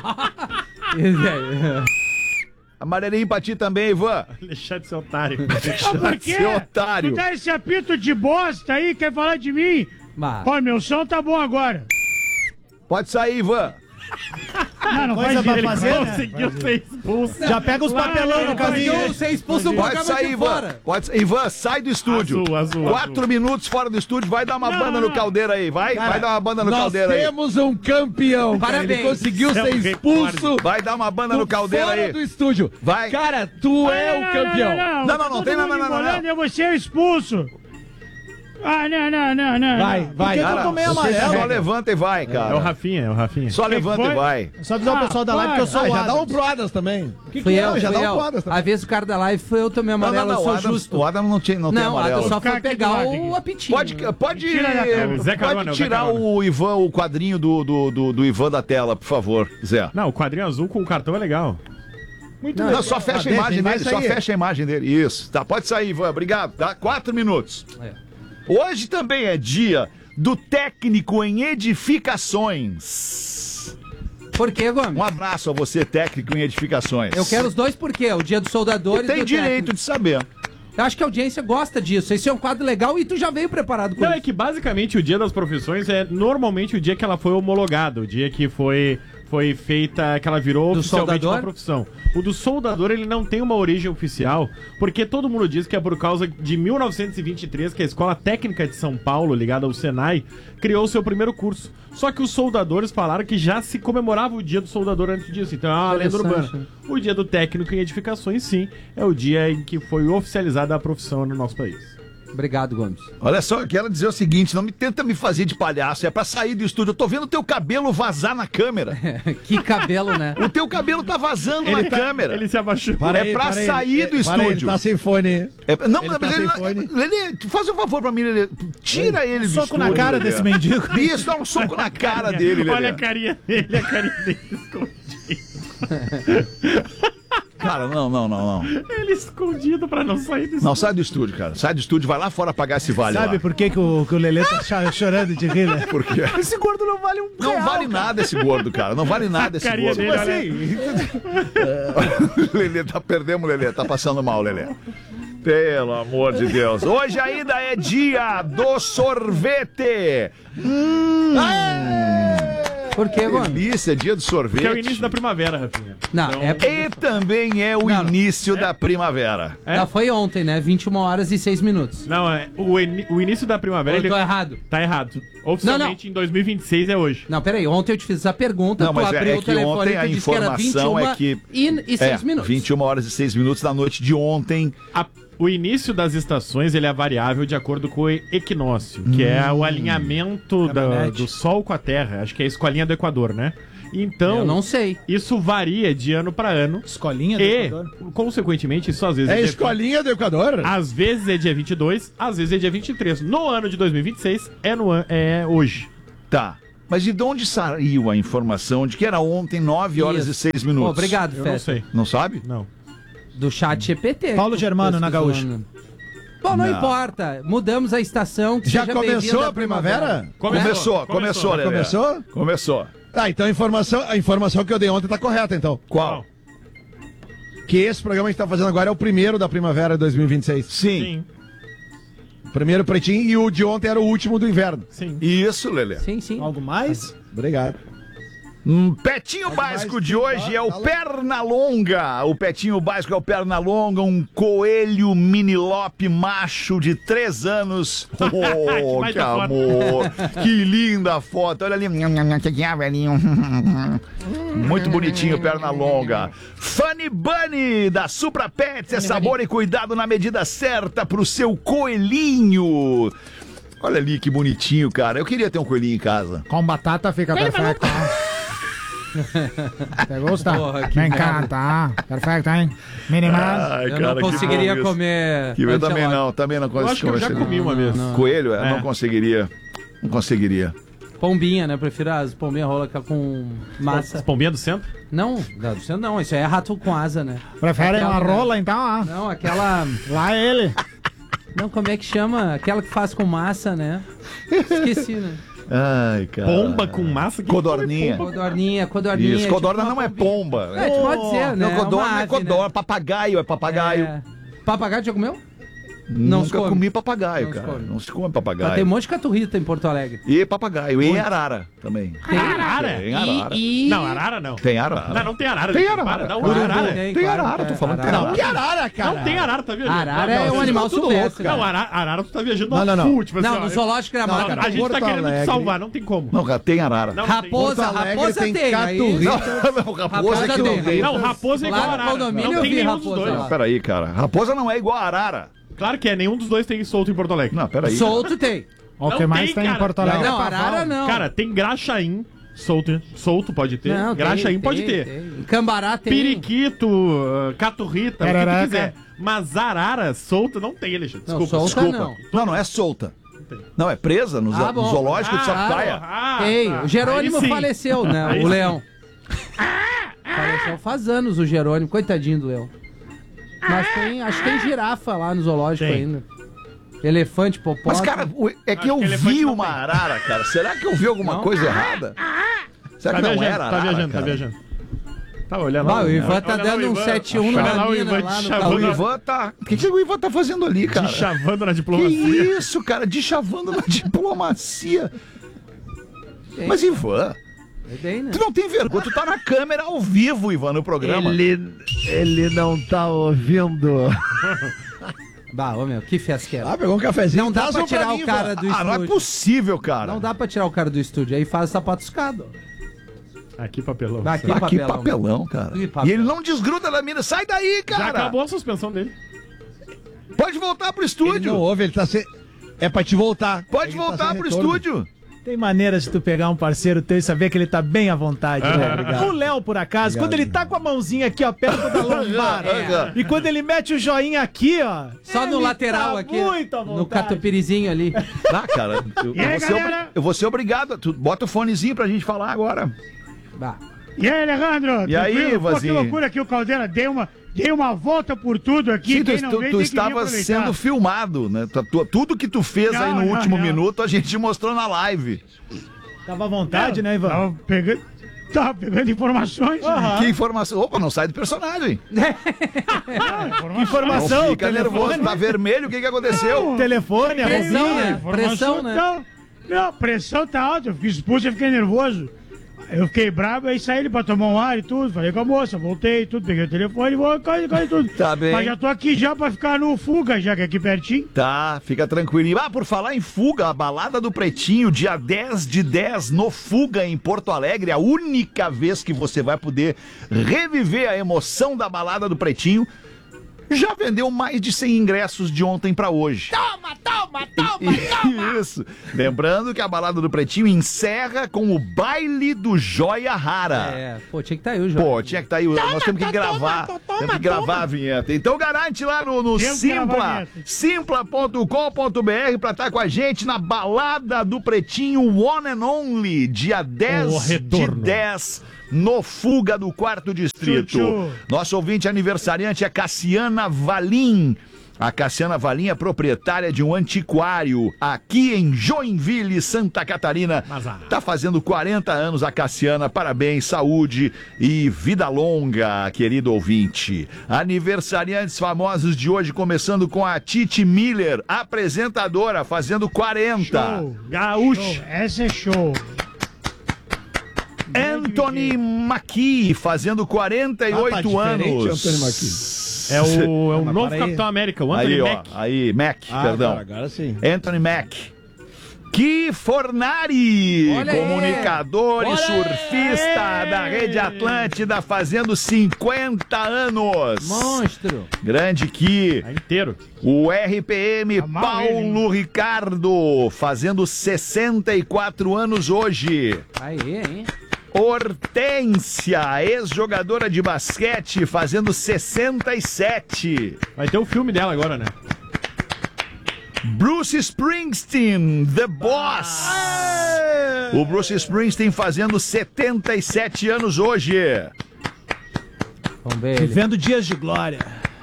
Amarelinho pra ti também, Ivan. Deixar de ser otário. Ah, por quê? Seu otário. Tu dá esse apito de bosta aí, quer falar de mim? Bah. Pô, meu som tá bom agora. Pode sair, Ivan. Não, não Coisa faz pra ele fazer, né? Conseguiu ser expulso. Já pega os papelão no caminho. Conseguiu ser expulso um Pode programa sair, de Ivan. fora. Pode sa- Ivan, sai do estúdio. Azul, azul, Quatro azul. minutos fora do estúdio, vai dar uma Não, banda não. no caldeiro aí. Vai, vai dar uma banda no Nós caldeiro aí. temos um campeão, cara. Ele Parabéns. conseguiu Isso é um ser expulso Vai dar uma banda no caldeiro fora aí. do estúdio. Vai. Cara, tu é o campeão. Não, não, não, Todo tem- não, mundo não, não, não. embolando, Eu vou ser expulso. Ah, não, não, não, não. Vai, não. vai. que eu Cara, tomei você amarelo? só levanta e vai, É o cara. Rafinha, é o Rafinha. Só levanta foi? e vai. Só avisar o pessoal da live que eu sou Ah, o já dá um Adams. pro Adams também. Que Fui que eu, é? Já fui dá um eu. pro Adams também. A vez o cara da live foi eu tomei Não, amarelo, não, não. eu O sou Adam, justo. o Adam não, tinha, não, tem Não, amarelo. Adam só Vou ficar foi aqui pegar do lado o aqui. apitinho. Pode, pode, Tira da tela. Zé Carona, pode o Zé tirar Carona. o Ivan, o quadrinho do, do, do, do Ivan da tela, por favor, Zé. Não, o quadrinho azul com o cartão é legal. Muito não, só fecha a Ah, imagem deixa, dele, vai só sair. fecha a imagem dele. Isso. Tá, pode sair, Ivan. Obrigado. Tá? Quatro minutos. É. Hoje também é dia do técnico em edificações. Por quê, Gomes? Um abraço a você, técnico em edificações. Eu quero os dois por quê? O dia do soldador e Tem do direito técnico. de saber. Eu acho que a audiência gosta disso. Esse é um quadro legal e tu já veio preparado com Não, isso. é que basicamente o dia das profissões é normalmente o dia que ela foi homologada, o dia que foi, foi feita, que ela virou Do oficialmente soldador? uma profissão. O do soldador, ele não tem uma origem oficial, porque todo mundo diz que é por causa de mil novecentos e vinte e três que a Escola Técnica de São Paulo, ligada ao Senai, criou o seu primeiro curso. Só que os soldadores falaram que já se comemorava o dia do soldador antes disso, então é uma lenda Interessante. urbana. O dia do técnico em edificações, sim, é o dia em que foi oficializada a profissão no nosso país. Obrigado, Gomes. Olha só, eu quero dizer o seguinte, não me tenta me fazer de palhaço, é pra sair do estúdio. Eu tô vendo o teu cabelo vazar na câmera. Que cabelo, né? O teu cabelo tá vazando na câmera. Ele se abaixou. Para é aí, pra para aí. sair do Para aí, estúdio. Ele tá sem fone. É- não, Ele mas tá ele, sem não- fone. Lelê, faz um favor pra mim, Lelê. Tira ele do soco estúdio. na cara Lelê. desse mendigo. Isso, dá um soco na cara dele, Lelê. Olha a carinha dele, a carinha dele escondida. Cara, não, não, não, não. Ele escondido pra não sair do Não, sai do estúdio, cara. Sai do estúdio, vai lá fora pagar esse vale Sabe lá. por que, que, o, que o Lelê tá cho- chorando de rir, né? Por quê? Esse gordo não vale um Não real, vale cara. nada esse gordo, cara. Não vale nada esse carinha gordo. dele, Tipo olha. assim, Lelê, tá, perdemos, Lelê. Tá passando mal, Lelê. Pelo amor de Deus. Hoje ainda é dia do sorvete. Hum. Por quê, Gomes? Delícia, dia do sorvete. Que é o início da primavera, Rafinha. Não, Então- é... E também é o Não, não. início da primavera. É? Não, foi ontem, né? vinte e uma horas e seis minutos. Não, é o, ini- o início da primavera. Eu Ele... tô errado. Tá errado. Oficialmente em dois mil e vinte e seis é hoje. Não, peraí, ontem eu te fiz essa pergunta, Não, tu mas é, abriu é o que telefone ontem e a tu disse que era vinte e informação uma é que... e, e seis é, minutos. vinte e uma horas e seis minutos da noite de ontem. A- o início das estações ele é variável de acordo com o equinócio, que é o alinhamento da- Caminhonete. do Sol com a Terra. Acho que é isso com a linha do Equador, né? Então, Eu não sei. isso varia de ano pra ano. Escolinha do E, Equador. consequentemente, isso às vezes É dia- escolinha do Equador? Às vezes é dia vinte e dois, às vezes é dia vinte e três. No ano de dois mil e vinte e seis, é, no an- é hoje. Tá. Mas de onde saiu a informação de que era ontem, nove horas Isso. e seis minutos? Obrigado, Eu não Festa. sei. Não sabe? Não. Do chat G P T. Paulo que Germano na pesquisou, Gaúcha. né? Bom, não, Não. importa. Mudamos a estação. Que Já seja começou bem-vinda a à primavera? Começou, começou, Começou. Lelê. Começou? Começou. Tá, então a informação, a informação que eu dei ontem tá correta, então. Qual? Que esse programa que a gente tá fazendo agora é o primeiro da primavera de dois mil e vinte e seis. Sim. Sim. Primeiro pretinho e o de ontem era o último do inverno. Sim. Isso, Lelê. Sim, sim. Algo mais? Obrigado. Um petinho básico de hoje é o Pernalonga. O petinho básico é o Pernalonga, um coelho minilope macho de três anos. Oh, que baita foto. amor! Que linda foto! Olha ali. Muito bonitinho o Pernalonga. Funny Bunny da Supra Pets. É sabor e cuidado na medida certa pro seu coelhinho. Olha ali que bonitinho, cara. Eu queria ter um coelhinho em casa. Com batata fica perfeito. Você gosta? Porra, que Me merda. encanta. Perfeito, hein? Minimal. Ai, Eu cara, não que conseguiria bom isso. comer. Que eu também ancelote. não, também não Eu acho que consigo. eu já comi uma vez. Coelho? É, É. não conseguiria. Não conseguiria. Pombinha, né? Eu prefiro as pombinhas rola com massa. As pombinhas do centro? Não, não, você não. Isso aí é rato com asa, né? Prefere Aquela- uma rola, então? Ah. Não, aquela. Lá é ele. Não, como é que chama? Aquela que faz com massa, né? Esqueci, né? Ai, cara. Pomba com massa? Quem Codorninha. Codorninha, codorninha. Isso, tipo codorna uma não é pombinha. pomba. É, tu pode dizer, né? Não, codorna Uma é ave, codorna. né? Papagaio é papagaio. É. Papagaio já comeu? Não se Nunca come. comi papagaio, Não se cara. come. Não se come Ah, papagaio. tem um monte de caturrita em Porto Alegre. E papagaio. E arara também. Tem Arara? Tem arara. E, e... Não, arara não. Tem arara. Não, não tem arara. Tem Para, arara. dá um Urubu. arara. Tem, Tem claro, arara, tô é, falando que tem arara. arara. Que arara, cara? Não tem arara, tá viajando. Arara Não, é não, um vocês animal estão tudo silvestre. louco. Não, arara, arara tu tá viajando Não, não, não. full, tipo assim, Não, ó, no zoológico Não, Gramado. a gente Porto tá querendo te Alegre. salvar, não tem como. Não, cara, tem arara. Não, Raposa, Porto Alegre raposa tem tem. aí- caturrita. Não, raposa Raposa que não tem. tem. Não, raposa é igual Lá no arara. condomínio Não eu tem vi nenhum dos raposa dois. lá. Peraí, cara. Raposa não é igual a arara. Claro que é, nenhum dos dois tem solto em Porto Alegre. Não, peraí. Solto tem. O que Não mais tem, tem, cara. em Porto Alegre? Não, é pavão. arara não. Cara, tem graxaim solto, solto pode ter. Não, tem, graxaim tem, pode ter. tem. Cambará tem. Periquito, uh, caturrita, o que tu Cararaca. quiser. Mas arara solta não tem, Alexandre. Não, Desculpa. solta desculpa. não. Não, não é solta. Não, é presa no, zo- Ah, bom. no zoológico de Ah, Sapucaia. Ah, Tem. tá. O Jerônimo Aí sim. faleceu, né? Aí o sim. leão. Faleceu faz anos o Jerônimo. Coitadinho do leão. Mas tem, acho que tem girafa lá no zoológico Tem. ainda. Elefante, popó. Mas, cara, o- é que Acho eu que elefante vi não uma tem. arara, cara. Será que eu vi alguma Não? coisa errada? Será Tá que não viajando, era tá arara, viajando, tá cara? viajando. Tá olhando Bah, lá. o Ivan tá Olha lá dando o um Ivan. sete um numa Olha lá o mina Ivan lá no chavando. O Cauê. Ivan tá... O que, que o Ivan tá fazendo ali, cara? Chavando na Que diplomacia. isso, cara? De chavando na diplomacia. Mas, Ivan, É bem, né? tu não tem vergonha. Tu tá na câmera ao vivo, Ivan, no programa. Ele, ele não tá ouvindo. Bah, ô meu, que fiasqueira. Ah, pegou um cafezinho. Não dá Traz pra um pra tirar mim, o cara Ivan. do Ah, não é estúdio. possível, cara. Não dá pra tirar o cara do estúdio. Aí faz sapatuscado. Aqui, papelão. Daqui, Ah, que papelão. papelão, cara. Que papelão. E ele não desgruda da mina. Sai daí, Já cara. acabou a suspensão dele. Pode voltar pro Ele estúdio. não ouve, ele tá sem... É pra te voltar. Pode Ele tá voltar sem pro retorno. estúdio. Tem maneiras de tu pegar um parceiro teu e saber que ele tá bem à vontade, né? obrigado. O Léo, por acaso, Obrigado. quando ele tá com a mãozinha aqui, ó, perto da lombar, É. e quando ele mete o joinha aqui, ó... Só no ele lateral tá aqui. muito à No vontade. catupirizinho ali. Ah, cara, eu, E aí, eu vou ser obri- galera? eu vou ser obrigado. Tu bota o fonezinho pra gente falar agora. Bah. E aí, Alejandro? E aí, tranquilo? Pô, que Vazinho? loucura aqui o Caldeira. Dei uma, dei uma volta por tudo aqui. Sim, tu, Quem não tu- veio tu tem que vir estava aproveitar. sendo filmado, né? Tu- tu- tudo que tu fez aí Não, no não, último não. minuto a gente mostrou na live. Tava à vontade, né, Ivan? Tava pegando, tava pegando informações. né? Que informação. Opa, não sai do personagem. Ah, informações. Informação, Não fica telefone. nervoso, tá vermelho, o que que aconteceu? Telefone, a Pressão, roupinha. né? Informação Pressão, né? tá- Não, pressão tá alta. Eu fiquei expulso e fiquei nervoso. Eu fiquei bravo, aí saí ele pra tomar um ar e tudo. Falei com a moça, voltei tudo, peguei o telefone e vou quase, quase tudo. Tá bem. Mas já tô aqui já pra ficar no Fuga, já que é aqui pertinho. Tá, fica tranquilinho. Ah, por falar em Fuga, a Balada do Pretinho, dia dez de dez no Fuga, em Porto Alegre, a única vez que você vai poder reviver a emoção da Balada do Pretinho. Já vendeu mais de cem ingressos de ontem pra hoje. Toma, toma! Toma, toma, toma! Isso. Lembrando que a balada do Pretinho encerra com o baile do Joia Rara. É, pô, tinha que estar aí o Joia. Pô, tinha que estar aí. Nós temos que gravar. Temos que gravar a vinheta. Então garante lá no, no Simpla, simpla ponto com ponto b r pra estar com a gente na balada do Pretinho One and Only, dia dez de dez, no Fuga do Quarto Distrito. Tchutchu. Nosso ouvinte aniversariante é Cassiana Valim. A Cassiana Valim é proprietária de um antiquário aqui em Joinville, Santa Catarina. Tá fazendo quarenta anos a Cassiana. Parabéns, saúde e vida longa, querido ouvinte. Aniversariantes famosos de hoje, começando com a Titi Miller, apresentadora, fazendo quarenta. Show. Gaúcho. Essa é show. Anthony Mackie, fazendo quarenta e oito Ah, tá diferente, anos. Anthony Mackie. É o, é o Mas novo para aí. Capitão América, o Anthony Aí, Mack. ó, aí, Mac, Ah, perdão. tá, agora sim. Anthony Mack. Que Fornari, Olha aí. comunicador e Olha surfista aí. da Rede Atlântida, fazendo cinquenta anos. Monstro. Grande que. É inteiro. O R P M Amarra Paulo Ricardo, fazendo sessenta e quatro anos hoje. Aí, hein? Hortência, ex-jogadora de basquete, fazendo sessenta e sete. Vai ter o filme dela agora, né? Bruce Springsteen, The Boss. O Bruce Springsteen fazendo setenta e sete anos hoje. Vamos ver ele. Vivendo dias de glória.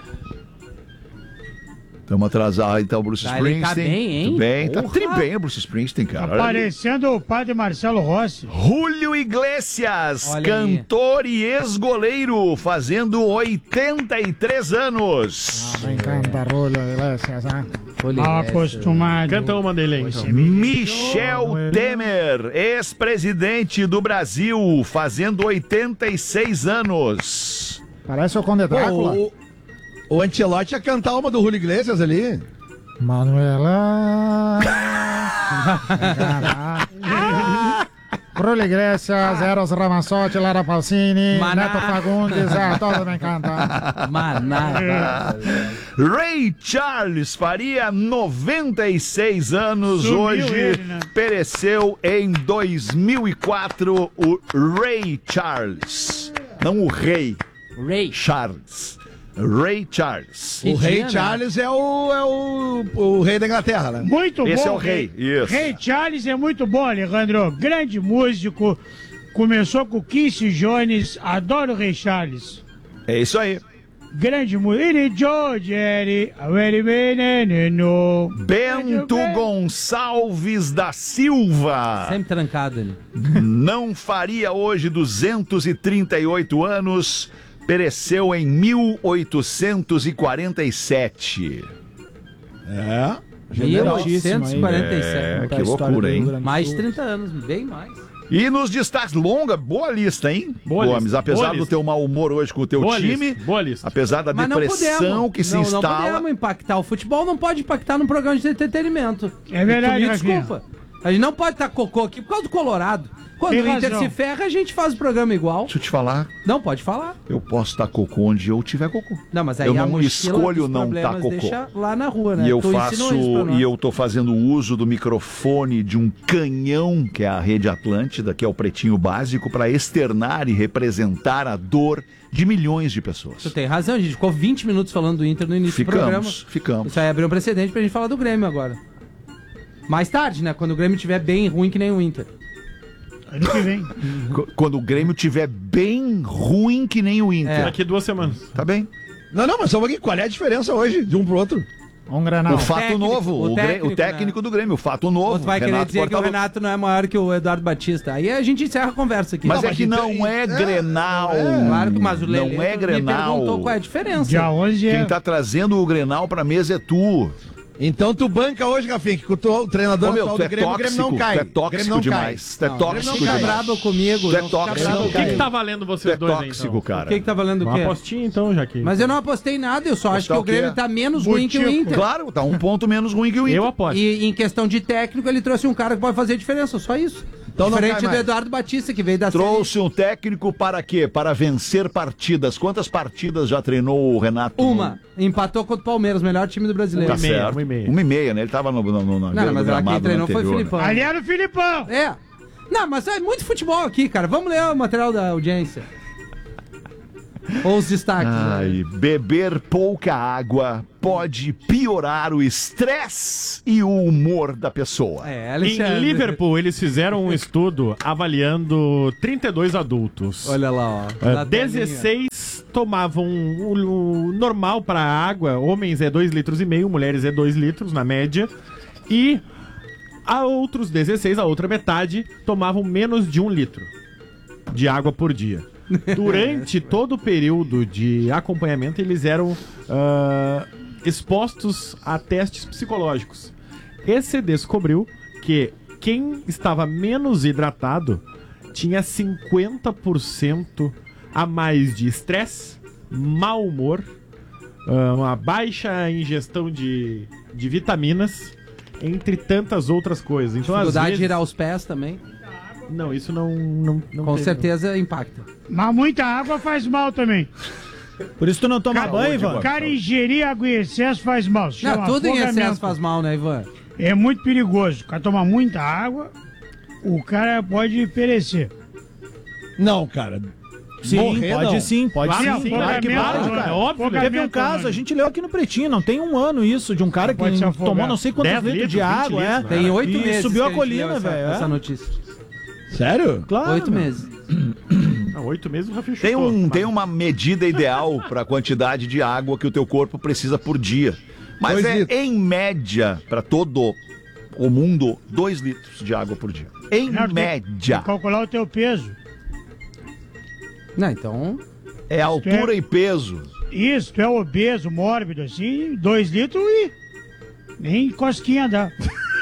Estamos atrasados, então, Bruce Tá, ele Springsteen. tá bem, hein? Tudo bem, tá Porra. tri bem o Bruce Springsteen, cara. Olha ali. Parecendo o padre Marcelo Rossi. Julio Iglesias, Olha cantor e ex-goleiro, fazendo oitenta e três anos. Me encanta, Julio Iglesias, ah. Olha Mal essa. acostumado. Canta uma dele aí, então. Michel Temer, ex-presidente do Brasil, fazendo oitenta e seis anos. Parece o Conde Drácula. Pô, o, o Ancelotti ia cantar uma do Julio Iglesias ali. Manuela. Julio Iglesias, Eros Ramazzotti, Lara Palcini, Maná. Neto Fagundes, ah, todos me encantam. Maná. Ray Charles faria noventa e seis anos Sumiu hoje. ele, né? Pereceu em dois mil e quatro o Ray Charles. Não o rei. Ray. Charles. Ray Charles. O rei tinha, né? Charles é, o, é o, o rei da Inglaterra, né? Muito Esse bom. é o rei, isso. Rei Charles é muito bom, Alejandro. Grande músico. Começou com Quincy Jones. Adoro o Rei Charles. É isso aí. Grande músico. Ele George, ele, ele veneno. Bento Gonçalves da Silva. Sempre trancado ele. Não faria hoje duzentos e trinta e oito anos. Pereceu em mil oitocentos e quarenta e sete. É. mil oitocentos e quarenta e sete. É, que loucura, hein? Mais de trinta anos, bem mais. E nos destaques, longa, boa lista, hein? Boa Gomes, lista, apesar boa do lista. teu mau humor hoje com o teu Boa time, lista, boa lista. apesar da Mas não depressão podemos. que se não, instala... Não podemos impactar. O futebol não pode impactar num programa de entretenimento. É verdade, Me Rafinha. desculpa. A gente não pode estar cocô aqui por causa do Colorado. Quando Tem o Inter razão. se ferra, a gente faz o programa igual. Deixa eu te falar, Não, pode falar. eu posso estar cocô onde eu tiver cocô. Não, mas aí Eu a não mochila escolho dos não problemas tá cocô. deixa lá na rua, né? E eu Tu ensinou isso pra faço, nós. e eu tô fazendo uso do microfone de um canhão, que é a Rede Atlântida, que é o Pretinho Básico, para externar e representar a dor de milhões de pessoas. Tu tem razão, a gente ficou vinte minutos falando do Inter no início do programa. Ficamos, ficamos. Isso aí abriu um precedente pra gente falar do Grêmio agora. Mais tarde, né? Quando o Grêmio estiver bem ruim que nem o Inter. Ano que vem. Qu- Quando o Grêmio tiver bem ruim que nem o Inter. Daqui duas semanas. Tá bem? Não, não, mas só um pouquinho. Qual é a diferença hoje de um pro outro? Um Granal. O fato técnico, novo, o o, Grê- técnico, o técnico né? do Grêmio, o fato novo. Ou tu vai querer Renato dizer que o Portaluppi. Renato não é maior que o Eduardo Batista. Aí a gente encerra a conversa aqui. Mas Não, é que não é Grenal. Claro que, mas o Lelê não é me Grenal. perguntou qual é a diferença. Dia onze é... Quem tá trazendo o Grenal pra mesa é tu. Então tu banca hoje, Rafinha, que o, o treinador Ô, meu, atual tu do é Grêmio, o Grêmio não tóxico, cai. tu é O Grêmio tóxico não demais. Tu é Não, o tóxico Grêmio não fica demais. brabo comigo. Tu é não fica tóxico, brabo O que, que comigo. tá valendo Tu vocês é dois aí, tóxico, então? cara. O que que tá valendo o Uma quê? apostinha, então, já que... Mas eu não apostei nada, eu só acho que Apostar o o quê? Grêmio tá menos ruim que o Butico. Inter. Claro, tá um ponto menos ruim que o Inter. Eu aposto. E em questão de técnico, ele trouxe um cara que pode fazer diferença, só isso. Então não Diferente cai do mais. Eduardo Batista, que veio da Trouxe um técnico para quê? Para vencer partidas. Quantas partidas já treinou o Renato? Uma. Empatou contra o Palmeiras, melhor time do brasileiro. Tá certo. Uma e meia. Uma e meia, né? Ele tava no, no, no, na Não, mas lá quem treinou foi o anterior, Filipão. né? Ali era o Filipão. É. Não, mas é muito futebol aqui, cara. Vamos ler o material da audiência. Ou os destaques. Ai, né? beber pouca água pode piorar o estresse e o humor da pessoa. É, Em Liverpool, eles fizeram um estudo avaliando trinta e dois adultos. Olha lá, ó. Uh, Na dezesseis tomavam o, o normal para água. Homens é dois litros e meio, mulheres é dois litros na média. E a outros dezesseis, a outra metade, tomavam menos de um litro de água por dia. Durante todo o período de acompanhamento, eles eram uh, expostos a testes psicológicos. Esse descobriu que quem estava menos hidratado tinha cinquenta por cento a mais de estresse, mau humor, uh, uma baixa ingestão de, de vitaminas, entre tantas outras coisas. Então, às Dificuldade vezes... de girar os pés também. Não, isso não... não, não Com tem, certeza impacta. Mas muita água faz mal também. Por isso tu não toma Cara, banho, Ivan? Cara, ingerir água em excesso faz mal. Se Não, chama tudo em afogamento. excesso faz mal, né, Ivan? É muito perigoso. O cara tomar muita água, o cara pode perecer. Não, cara. Sim, Morrer, pode não. sim, pode Claro, sim. sim, Claro que afogamento, pode, né? cara. É óbvio. Afogamento, Teve um caso, né? a gente leu aqui no Pretinho, não tem um ano isso, de um cara que Pode se afogar. tomou não sei quantos dez litros de litros, vinte água, é. litros, Tem oito E meses. subiu que a gente leu colina, essa- velho. Essa é. notícia. Sério? Claro. Oito meu. meses. Ah, oito meses já fechou. Tem, um, tem uma medida ideal para a quantidade de água que o teu corpo precisa por dia. Mas Dois é, litros. em média, para todo o mundo, dois litros de água por dia. Em Não, tem- média. tem que calcular o teu peso. Não, então... É altura e peso. Isso, tu é obeso, mórbido, assim, dois litros e nem cosquinha dá.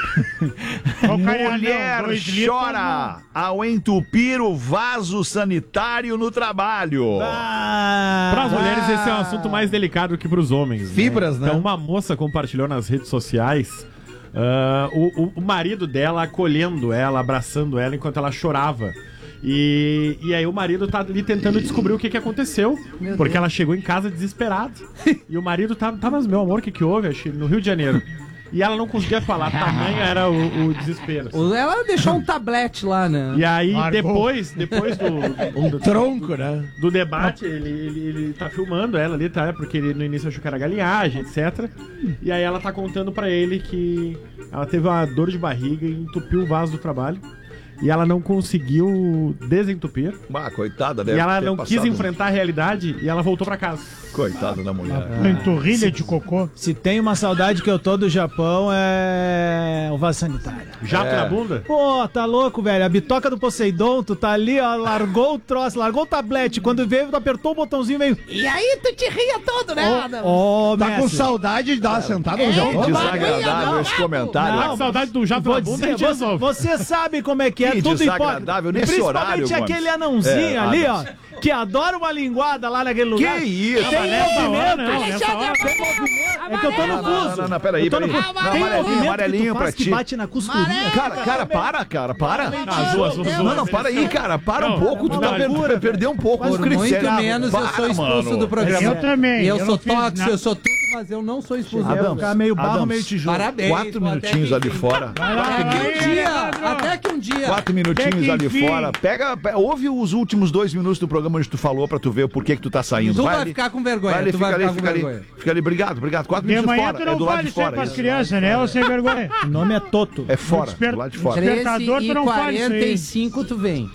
Ó, cara, Mulher não, dois litros chora ao entupir o vaso sanitário no trabalho. Para as mulheres, esse é um assunto mais delicado que para os homens. Fibras, né? Então, uma moça compartilhou nas redes sociais ah, o, o- o marido dela acolhendo ela, abraçando ela enquanto ela chorava. E, e aí o marido tá ali tentando descobrir o que que aconteceu, Meu porque Deus. ela chegou em casa desesperada. E o marido tá, tá, mas meu amor, o que que houve? Achei no Rio de Janeiro. E ela não conseguia falar, tamanho era o, o desespero. O- Ela deixou um tablete lá, né? E aí, Largou. depois, depois do, Um do, tronco, né? do debate, ele, ele, ele tá filmando ela ali, tá? Porque ele no início achou que era galinhagem, etcétera. E aí ela tá contando pra ele que ela teve uma dor de barriga e entupiu o vaso do trabalho. E ela não conseguiu desentupir. Ah, coitada, deve E ela ter não passado quis enfrentar a realidade e ela voltou pra casa. Coitada da mulher. Uma entorrilha de cocô. Se tem uma saudade que eu tô do Japão é o vaso sanitário. Jato É. na bunda? Pô, tá louco, velho. A bitoca do Poseidon, tu tá ali, ó, largou o troço, largou o tablete. Quando veio, tu apertou o botãozinho, veio... E aí tu te ria todo, né, Adam? Ó, Tá com mestre. saudade de dar uma sentada no Que Japão? desagradável esse comentário. Tá com saudade do jato Vou na bunda, a dizer, gente você, resolve. você sabe como é que é, Que tudo desagradável hipócrita. nesse horário, Principalmente Gomes. aquele anãozinho É, ali, Adams. ó, que adora uma linguada lá naquele Que lugar. isso? Tem nessa hora movimento. não, nessa hora É que eu tô no Não, não, fuso. não, não, peraí, Eu tô no peraí. fuso. Não, Tem amarelinho, movimento que amarelinho tu faz pra que ti. bate na costurinha. Cara, cara, para, cara, para. Azul, azul, azul. Não, não, para aí, cara. Para um Não, pouco. Tu não, tá não, per- loucura, per- perdeu um pouco Por os muito critérios. menos eu sou Para, expulso mano. do programa. Eu também, E eu, eu sou não fiz tóxico, nada. eu sou tudo, mas eu não sou expulso. Adams, Vai ficar meio barro, Adams, meio tijolo. Parabéns. Quatro pô, minutinhos até ali que- fora. Até que um dia, até que um dia. Quatro minutinhos Até que ali enfim. fora. Pega, pe- ouve os últimos dois minutos do programa onde tu falou pra tu ver o porquê que tu tá saindo. Tu vai ali. ficar com vergonha, Vai ali, tu fica vai ali, ficar com fica ali. vergonha. Fica ali, obrigado, obrigado. Quatro De minutos manhã fora. tu É não do lado fale de isso aí fora. pras isso. crianças, né? Ô, sem vergonha. O nome é Toto. É fora, Desper- do lado de fora. treze Despertador, e tu não fala isso aí. quarenta e cinco tu vem.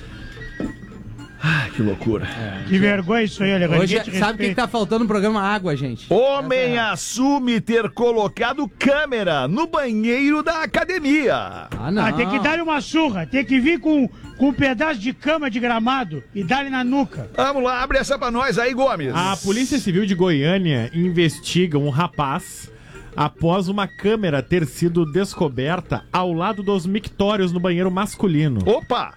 Ai, que loucura. Que vergonha isso aí, Alejandro. Hoje, Ninguém te sabe o que, que respeita. tá faltando no programa? Água, gente. Homem Essa é a- assume ter colocado câmera no banheiro da academia. Ah, não. Ah, tem que dar uma surra. Tem que vir com, com um pedaço de cama de gramado e dar-lhe na nuca. Vamos lá, abre essa pra nós aí, Gomes. A Polícia Civil de Goiânia investiga um rapaz após uma câmera ter sido descoberta ao lado dos mictórios no banheiro masculino. Opa!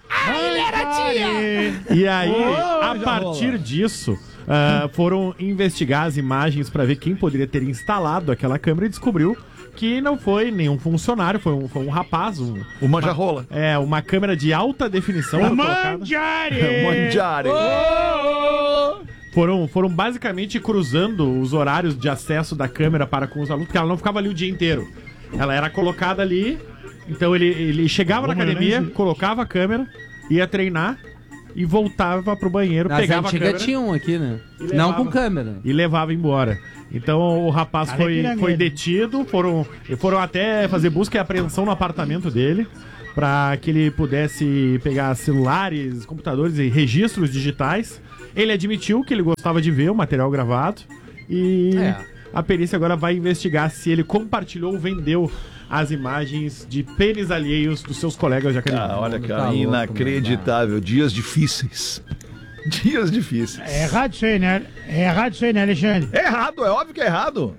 E aí, Oh, a já partir rola. disso, ah, foram investigar as imagens para ver quem poderia ter instalado aquela câmera e descobriu que não foi nenhum funcionário, foi um, foi um rapaz. Um, o manja-rola. É, uma câmera de alta definição. O manjare! O manjare! Foram, foram basicamente cruzando os horários de acesso da câmera para com os alunos, porque ela não ficava ali o dia inteiro. Ela era colocada ali, então ele, ele chegava na academia, colocava a câmera, ia treinar e voltava pro banheiro, Nas pegava a câmera. tinha um aqui, né? Levava, não com câmera. E levava embora. Então o rapaz Cara, foi, é foi detido, foram, foram até fazer busca e apreensão no apartamento dele, para que ele pudesse pegar celulares, computadores e registros digitais. Ele admitiu que ele gostava de ver o material gravado e É. a perícia agora vai investigar se ele compartilhou ou vendeu as imagens de pênis alheios dos seus colegas de academia. Ah, olha, cara, Tá louco, inacreditável. Dias difíceis. Dias difíceis. É errado isso aí, né? É errado isso aí, né, Alexandre? É errado, é óbvio que é errado.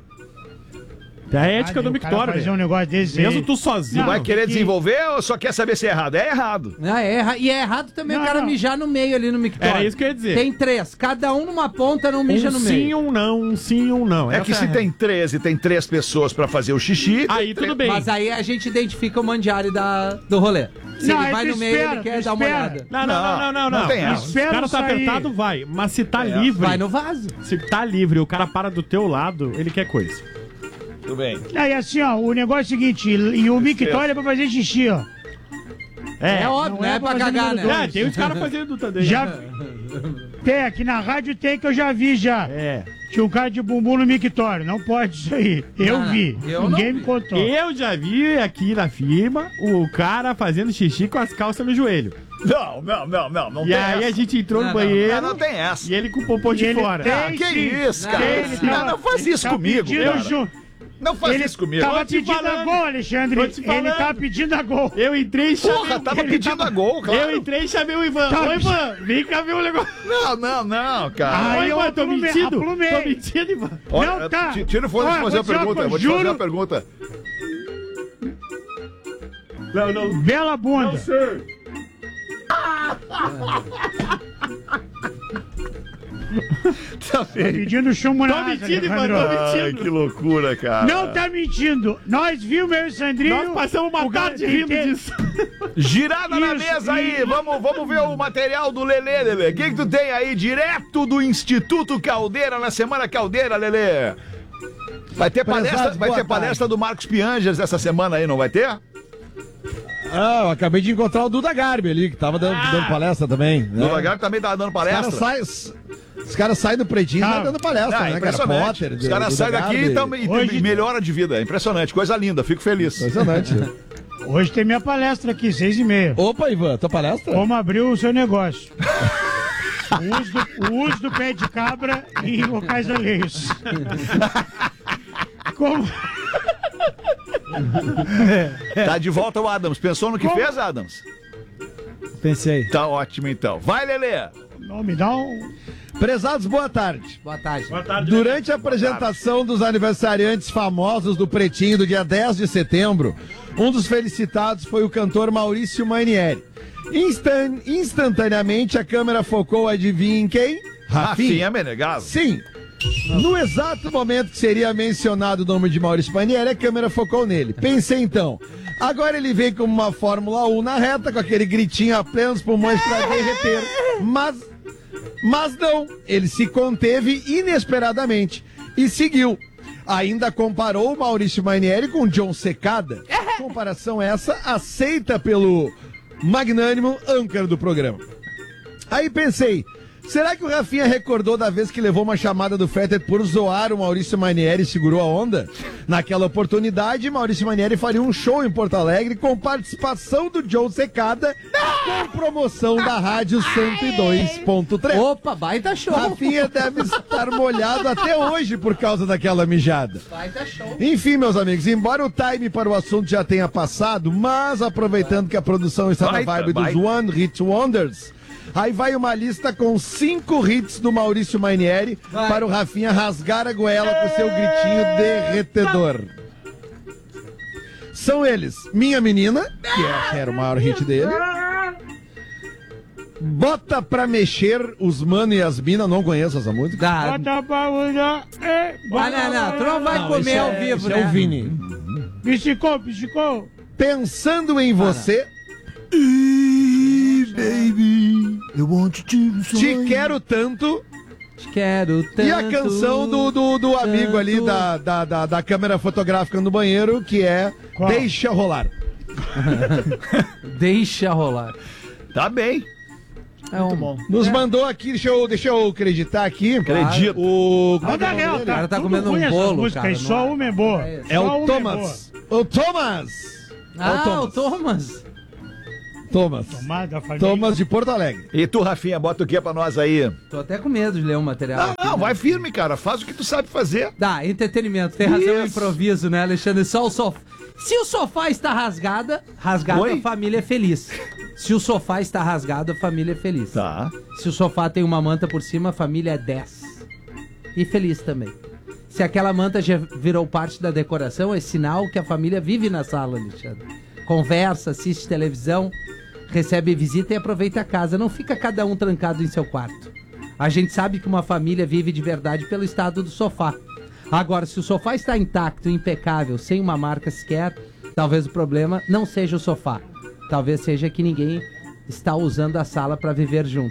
É a ética do O cara mictório. fazer um negócio desse Mesmo aí. tu sozinho. Vai Não, querer que- desenvolver ou só quer saber se é errado? É errado. Ah, é erra... E é errado também Não, o cara não. mijar no meio ali no mictório. Era isso que eu ia dizer. Tem três, cada um numa ponta, não mija um no sim, meio. um não, um sim, um não. É Essa que se a tem três e tem três pessoas pra fazer o xixi... Aí tudo bem. Mas aí a gente identifica o mandiário da... do rolê. Se Não, ele aí vai tu no meio, espera, ele quer tu dar uma espera. olhada. Não, não, não, não, não. Não não. tem essa. Se o cara tá Espera apertado, sair. vai. Mas se tá É. livre. Vai no vaso. Se tá livre, o cara para do teu lado, ele quer coisa. Tudo bem. Aí assim, ó, o negócio é o seguinte, e o mictório é pra fazer xixi, ó. É, É óbvio, não não é, é pra pra fazer cagar, número né? É, tem uns caras fazendo também. Já tem, aqui na rádio tem que eu já vi já. É. Tinha um cara de bumbum no mictório, não pode isso aí. Eu Não, vi, eu não ninguém vi. me contou. Eu já vi aqui na firma o cara fazendo xixi com as calças no joelho. Não, não, não, não. Não E tem aí essa. a gente entrou Não, no não. banheiro Ah, não tem essa. e ele com o popô de E ele fora. tem- Ah, que sim. isso, cara. Ele Não, tava- não faz ele isso tava comigo, pedindo cara. ju- Não faz Ele isso comigo. tava Tô te pedindo a falando. gol, Alexandre. Tô te Ele falando. tava pedindo a gol. Eu entrei e chamei. Porra, tava ele pedindo tava- a gol, claro. Eu entrei e chamei o Ivan. Tá. Ô, Ivan, vem cá ver o negócio. Não, não, não, cara. Aí Ô, eu Ivan, tô aplume- mentindo? aplumei. Tô mentindo, Ivan. Olha, Não, tá. t- Tira o fone Olha, de fazer a vou dizer uma pergunta. coisa, Vou te fazer juro. a pergunta. Não, não. Bela bunda. Tá Tá pedindo chumbo na Tô asa, mentindo, Ivan, Alejandro. tô Ai, mentindo. que loucura, cara. Não tá mentindo. Nós vimos eu e o Sandrinho. Nós passamos uma o cara tarde rindo tem- disso. Girada na Isso, mesa aí, isso. vamos, vamos ver o material do Lelê, Lelê. O que, que tu tem aí, direto do Instituto Caldeira, na Semana Caldeira, Lelê? Vai ter palestra, Prezados, vai boa ter palestra do Marcos Piangers essa semana aí, não vai ter? Ah, eu acabei de encontrar o Duda Garbi ali, que tava dando, dando palestra também. Né? O Lagarto também tava dando Os caras palestra. saem os caras saem do pretinho e Ah, tá dando palestra, Ah, né, cara? impressionante. Potter, Os caras Duda saem daqui Garbi. e, tão, e Hoje- melhora de vida. É impressionante, coisa linda, fico feliz. Impressionante. Hoje tem minha palestra aqui, seis e meia. Opa, Ivan, tua palestra? Como abrir o seu negócio. O uso, do, o uso do pé de cabra em locais alheios. Como... Tá de volta o Adams. Pensou no que Como? fez, Adams? Pensei. Tá ótimo então. Vai, Lelê. Não, me dá um... Prezados, boa tarde. Boa tarde. Boa tarde. Durante a apresentação dos aniversariantes famosos do Pretinho do dia dez de setembro, um dos felicitados foi o cantor Maurício Manieri. Instan- instantaneamente a câmera focou, adivinha em quem? Rafinha Menegaso. Sim. No exato momento que seria mencionado o nome de Maurício Manieri, a câmera focou nele. Pensei então, agora ele vem como uma Fórmula um na reta, com aquele gritinho a plenos pulmões pra derreter. Mas, mas não, ele se conteve inesperadamente e seguiu. Ainda comparou o Maurício Manieri com John Secada. Comparação essa aceita pelo magnânimo âncora do programa. Aí pensei, será que o Rafinha recordou da vez que levou uma chamada do Fetter por zoar o Maurício Manieri e segurou a onda? Naquela oportunidade, Maurício Manieri faria um show em Porto Alegre com participação do John Secada com promoção da Rádio cento e dois ponto três. Opa, baita show. Rafinha deve estar molhado até hoje por causa daquela mijada. Baita show. Enfim, meus amigos, embora o time para o assunto já tenha passado, mas aproveitando que a produção está Baita, na vibe dos baita. One Hit Wonders, aí vai uma lista com cinco hits do Maurício Manieri Vai. para o Rafinha rasgar a goela com seu gritinho derretedor. São eles, Minha Menina, que é- era o maior hit dele. Bota Pra Mexer, os Mano e as Mina, não conheço essa música. Dá. Bota pra usar, é, Ah, não, não, tu não vai Não, comer esse ao é- vivo, esse né? é o Vini. Piscicou, piscicou. Pensando em você. Baby, eu want to Te quero tanto. Te quero tanto. E a canção do, do, do amigo tanto. ali da, da, da, da câmera fotográfica no banheiro, que é Qual? Deixa Rolar. Deixa rolar. Tá bem. É um... bom. Nos é. mandou aqui, deixa eu, deixa eu acreditar aqui. Acredito. O, Não dá real, O cara tá tudo comendo um ruim essas bolo, músicas cara, aí, só não é? uma é boa. É, É Só o uma boa. Thomas. O Thomas. Ah, o Thomas. Thomas. Tomada da família. Thomas de Porto Alegre. E tu, Rafinha, bota o que pra nós aí? Tô até com medo de ler o material. Não, aqui, não, né? vai firme, cara. Faz o que tu sabe fazer. Dá, entretenimento. Tem razão, Isso. improviso, né, Alexandre? Só o sofá. Se o sofá está rasgada, rasgado, Oi? a família é feliz. Se o sofá está rasgado, a família é feliz. Tá. Se o sofá tem uma manta por cima, a família é dez. E feliz também. Se aquela manta já virou parte da decoração, é sinal que a família vive na sala, Alexandre. Conversa, assiste televisão, recebe visita e aproveita a casa. Não fica cada um trancado em seu quarto. A gente sabe que uma família vive de verdade pelo estado do sofá. Agora, se o sofá está intacto, impecável, sem uma marca sequer, talvez o problema não seja o sofá. Talvez seja que ninguém está usando a sala para viver junto.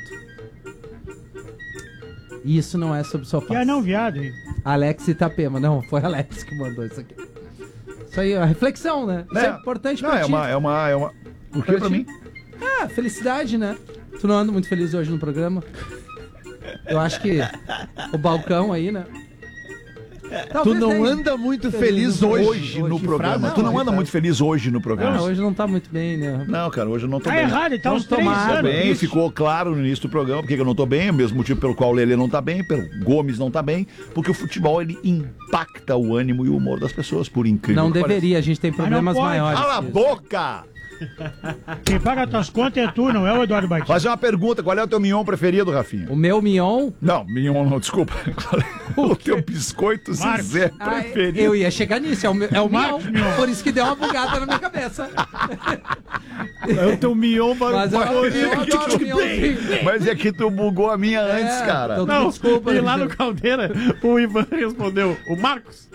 E isso não é sobre sofá. Que é não, viado, hein? Alex Itapema. Não, foi Alex que mandou isso aqui. Isso aí, a reflexão, né? Isso é, importante Não, pra é ti. uma, é uma, é uma... O que pra ti? mim? Ah, felicidade, né? Tu não anda muito feliz hoje no programa? Eu acho que o balcão aí, né? Tu não anda muito feliz hoje, Hoje no Que programa. frase, tu não não, anda tá. muito feliz hoje no programa. Ah, hoje não tá muito bem, né? Não, cara, hoje eu não tô Tá bem. errado, ele tá uns três Tô anos. bem, isso. ficou claro no início do programa porque eu não tô bem, é o mesmo motivo pelo qual o Lelê não tá bem, pelo Gomes não tá bem, porque o futebol ele impacta o ânimo e o humor das pessoas, por incrível Não que pareça. deveria, a gente tem problemas pode. maiores. Cala a que isso. boca! Quem paga tuas contas é tu, não é o Eduardo Batista. Fazer uma pergunta, qual é o teu mignon preferido, Rafinha? O meu mignon? Não, mignon não, desculpa. Qual é o teu biscoito Marcos. Zezé Ah, preferido? eu ia chegar nisso, é o, meu- é o mignon. Marcos Mignon. Por isso que deu uma bugada na minha cabeça. É o teu mion Mas eu, eu adoro o mignonzinho. Mas é que tu bugou a minha antes, É, cara. então- Não, Desculpa, e lá no Alexandre. Caldeira, o Ivan respondeu, o Marcos.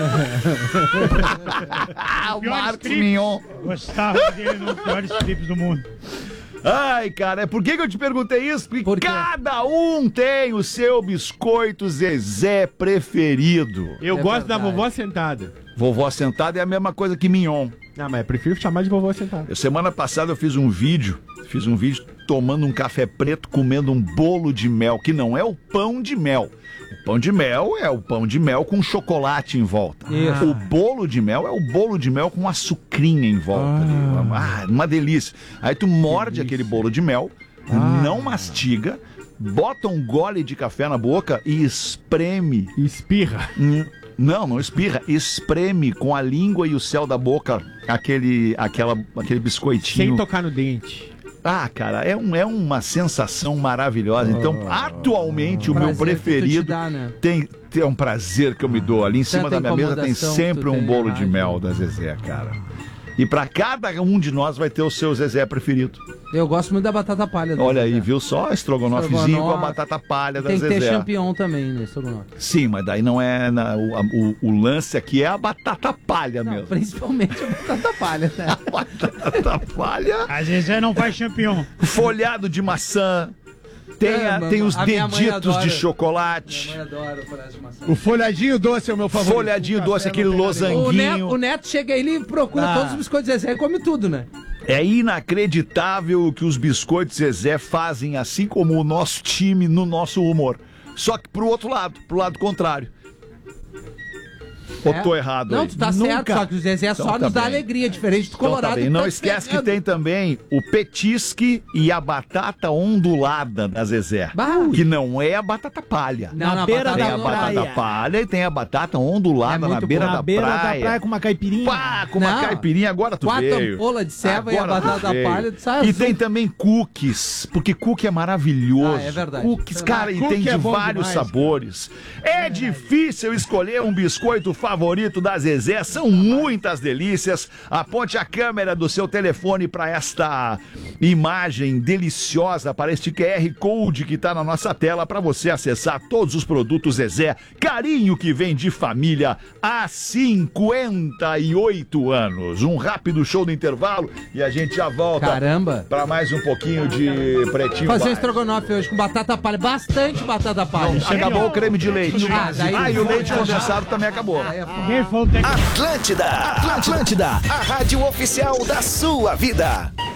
Ah, o Piores Marcos clipes. Mignon. Gostava dele nos piores clipes do mundo. Ai, cara, por que, que eu te perguntei isso? Porque Por quê? cada um tem o seu biscoito Zezé preferido. Eu É gosto da verdade. vovó sentada. Vovó sentada é a mesma coisa que mignon. Ah, mas eu prefiro chamar de vovó sentada. Eu, semana passada eu fiz um vídeo, fiz um vídeo tomando um café preto, comendo um bolo de mel, que não é o pão de mel. O pão de mel é o pão de mel com chocolate em volta. Isso. O bolo de mel é o bolo de mel com açucrinha em volta. ali. Ah, uma delícia. Aí tu morde aquele bolo de mel, não mastiga, bota um gole de café na boca e espreme. Espirra. Hum, Não, não espirra. Espreme com a língua e o céu da boca aquele, aquela, aquele biscoitinho. Sem tocar no dente. Ah, cara, é, um, é uma sensação maravilhosa. Então, atualmente, o meu Prazer que tu te preferido dá, né? tem, tem um prazer que eu me dou. Ali em cima Tanta da minha mesa tem incomodação sempre que tu um tem bolo na de rádio. mel da Zezé, cara. E pra cada um de nós vai ter o seu Zezé preferido. Eu gosto muito da batata palha. do Olha aí, Zezé. viu só? Estrogonofezinho com a Estrogonofe. batata palha da Tem que Zezé. ter champignon também, né, estrogonofe? Sim, mas daí não é. na- o, a- o- o lance aqui é a batata palha Não, mesmo. principalmente a batata palha, né? Batata palha, Às vezes é não faz champignon. folhado de maçã, tem, É, a- mano, tem os a minha mãe deditos adora. de Minha chocolate, mãe adora o folhado de maçã. O folhadinho doce é o meu favorito. folhadinho doce, aquele O Neto, losanguinho. o Neto chega aí, ele procura Ah. todos os biscoitos Zezé e come tudo, né? É inacreditável o que os biscoitos Zezé fazem, assim como o nosso time, no nosso humor. Só que pro outro lado, pro lado contrário. Ou É. tô errado Não, aí? tu tá certo, só que o Zezé Então só tá nos dá bem. alegria, diferente do Então Colorado. tá bem. que Não tá esquece que pegando. tem também o petisque e a batata ondulada da Zezé. Bah. Que não é a batata palha. Não, Na não, beira Tem da a praia. batata palha e tem a batata ondulada É na muito beira, bom. da, Na beira praia. da praia com uma caipirinha. Pá, com uma Não. caipirinha, agora tu Quatro veio. ampolas de ceva e a Agora tu batata veio. palha, tu sai E azul. tem também cookies, porque cookie é maravilhoso. Ah, é verdade. Cookies, Ah, cara, e cookie tem de é bom vários demais, sabores. É difícil escolher um biscoito favorito da Zezé. São muitas delícias. Aponte a câmera do seu telefone para esta imagem deliciosa, para este Q R Code que está na nossa tela, para você acessar todos os produtos Zezé. Carinho que vem de família há cinquenta e oito anos. Um rápido show do intervalo e a gente já volta. Caramba! Para mais um pouquinho de Pretinho Fazer Básico. estrogonofe hoje com batata palha, bastante batata palha. Não, acabou o creme de leite. Ah, daí- Ah, e o leite condensado também acabou. Atlântida, Atlântida, a rádio oficial da sua vida.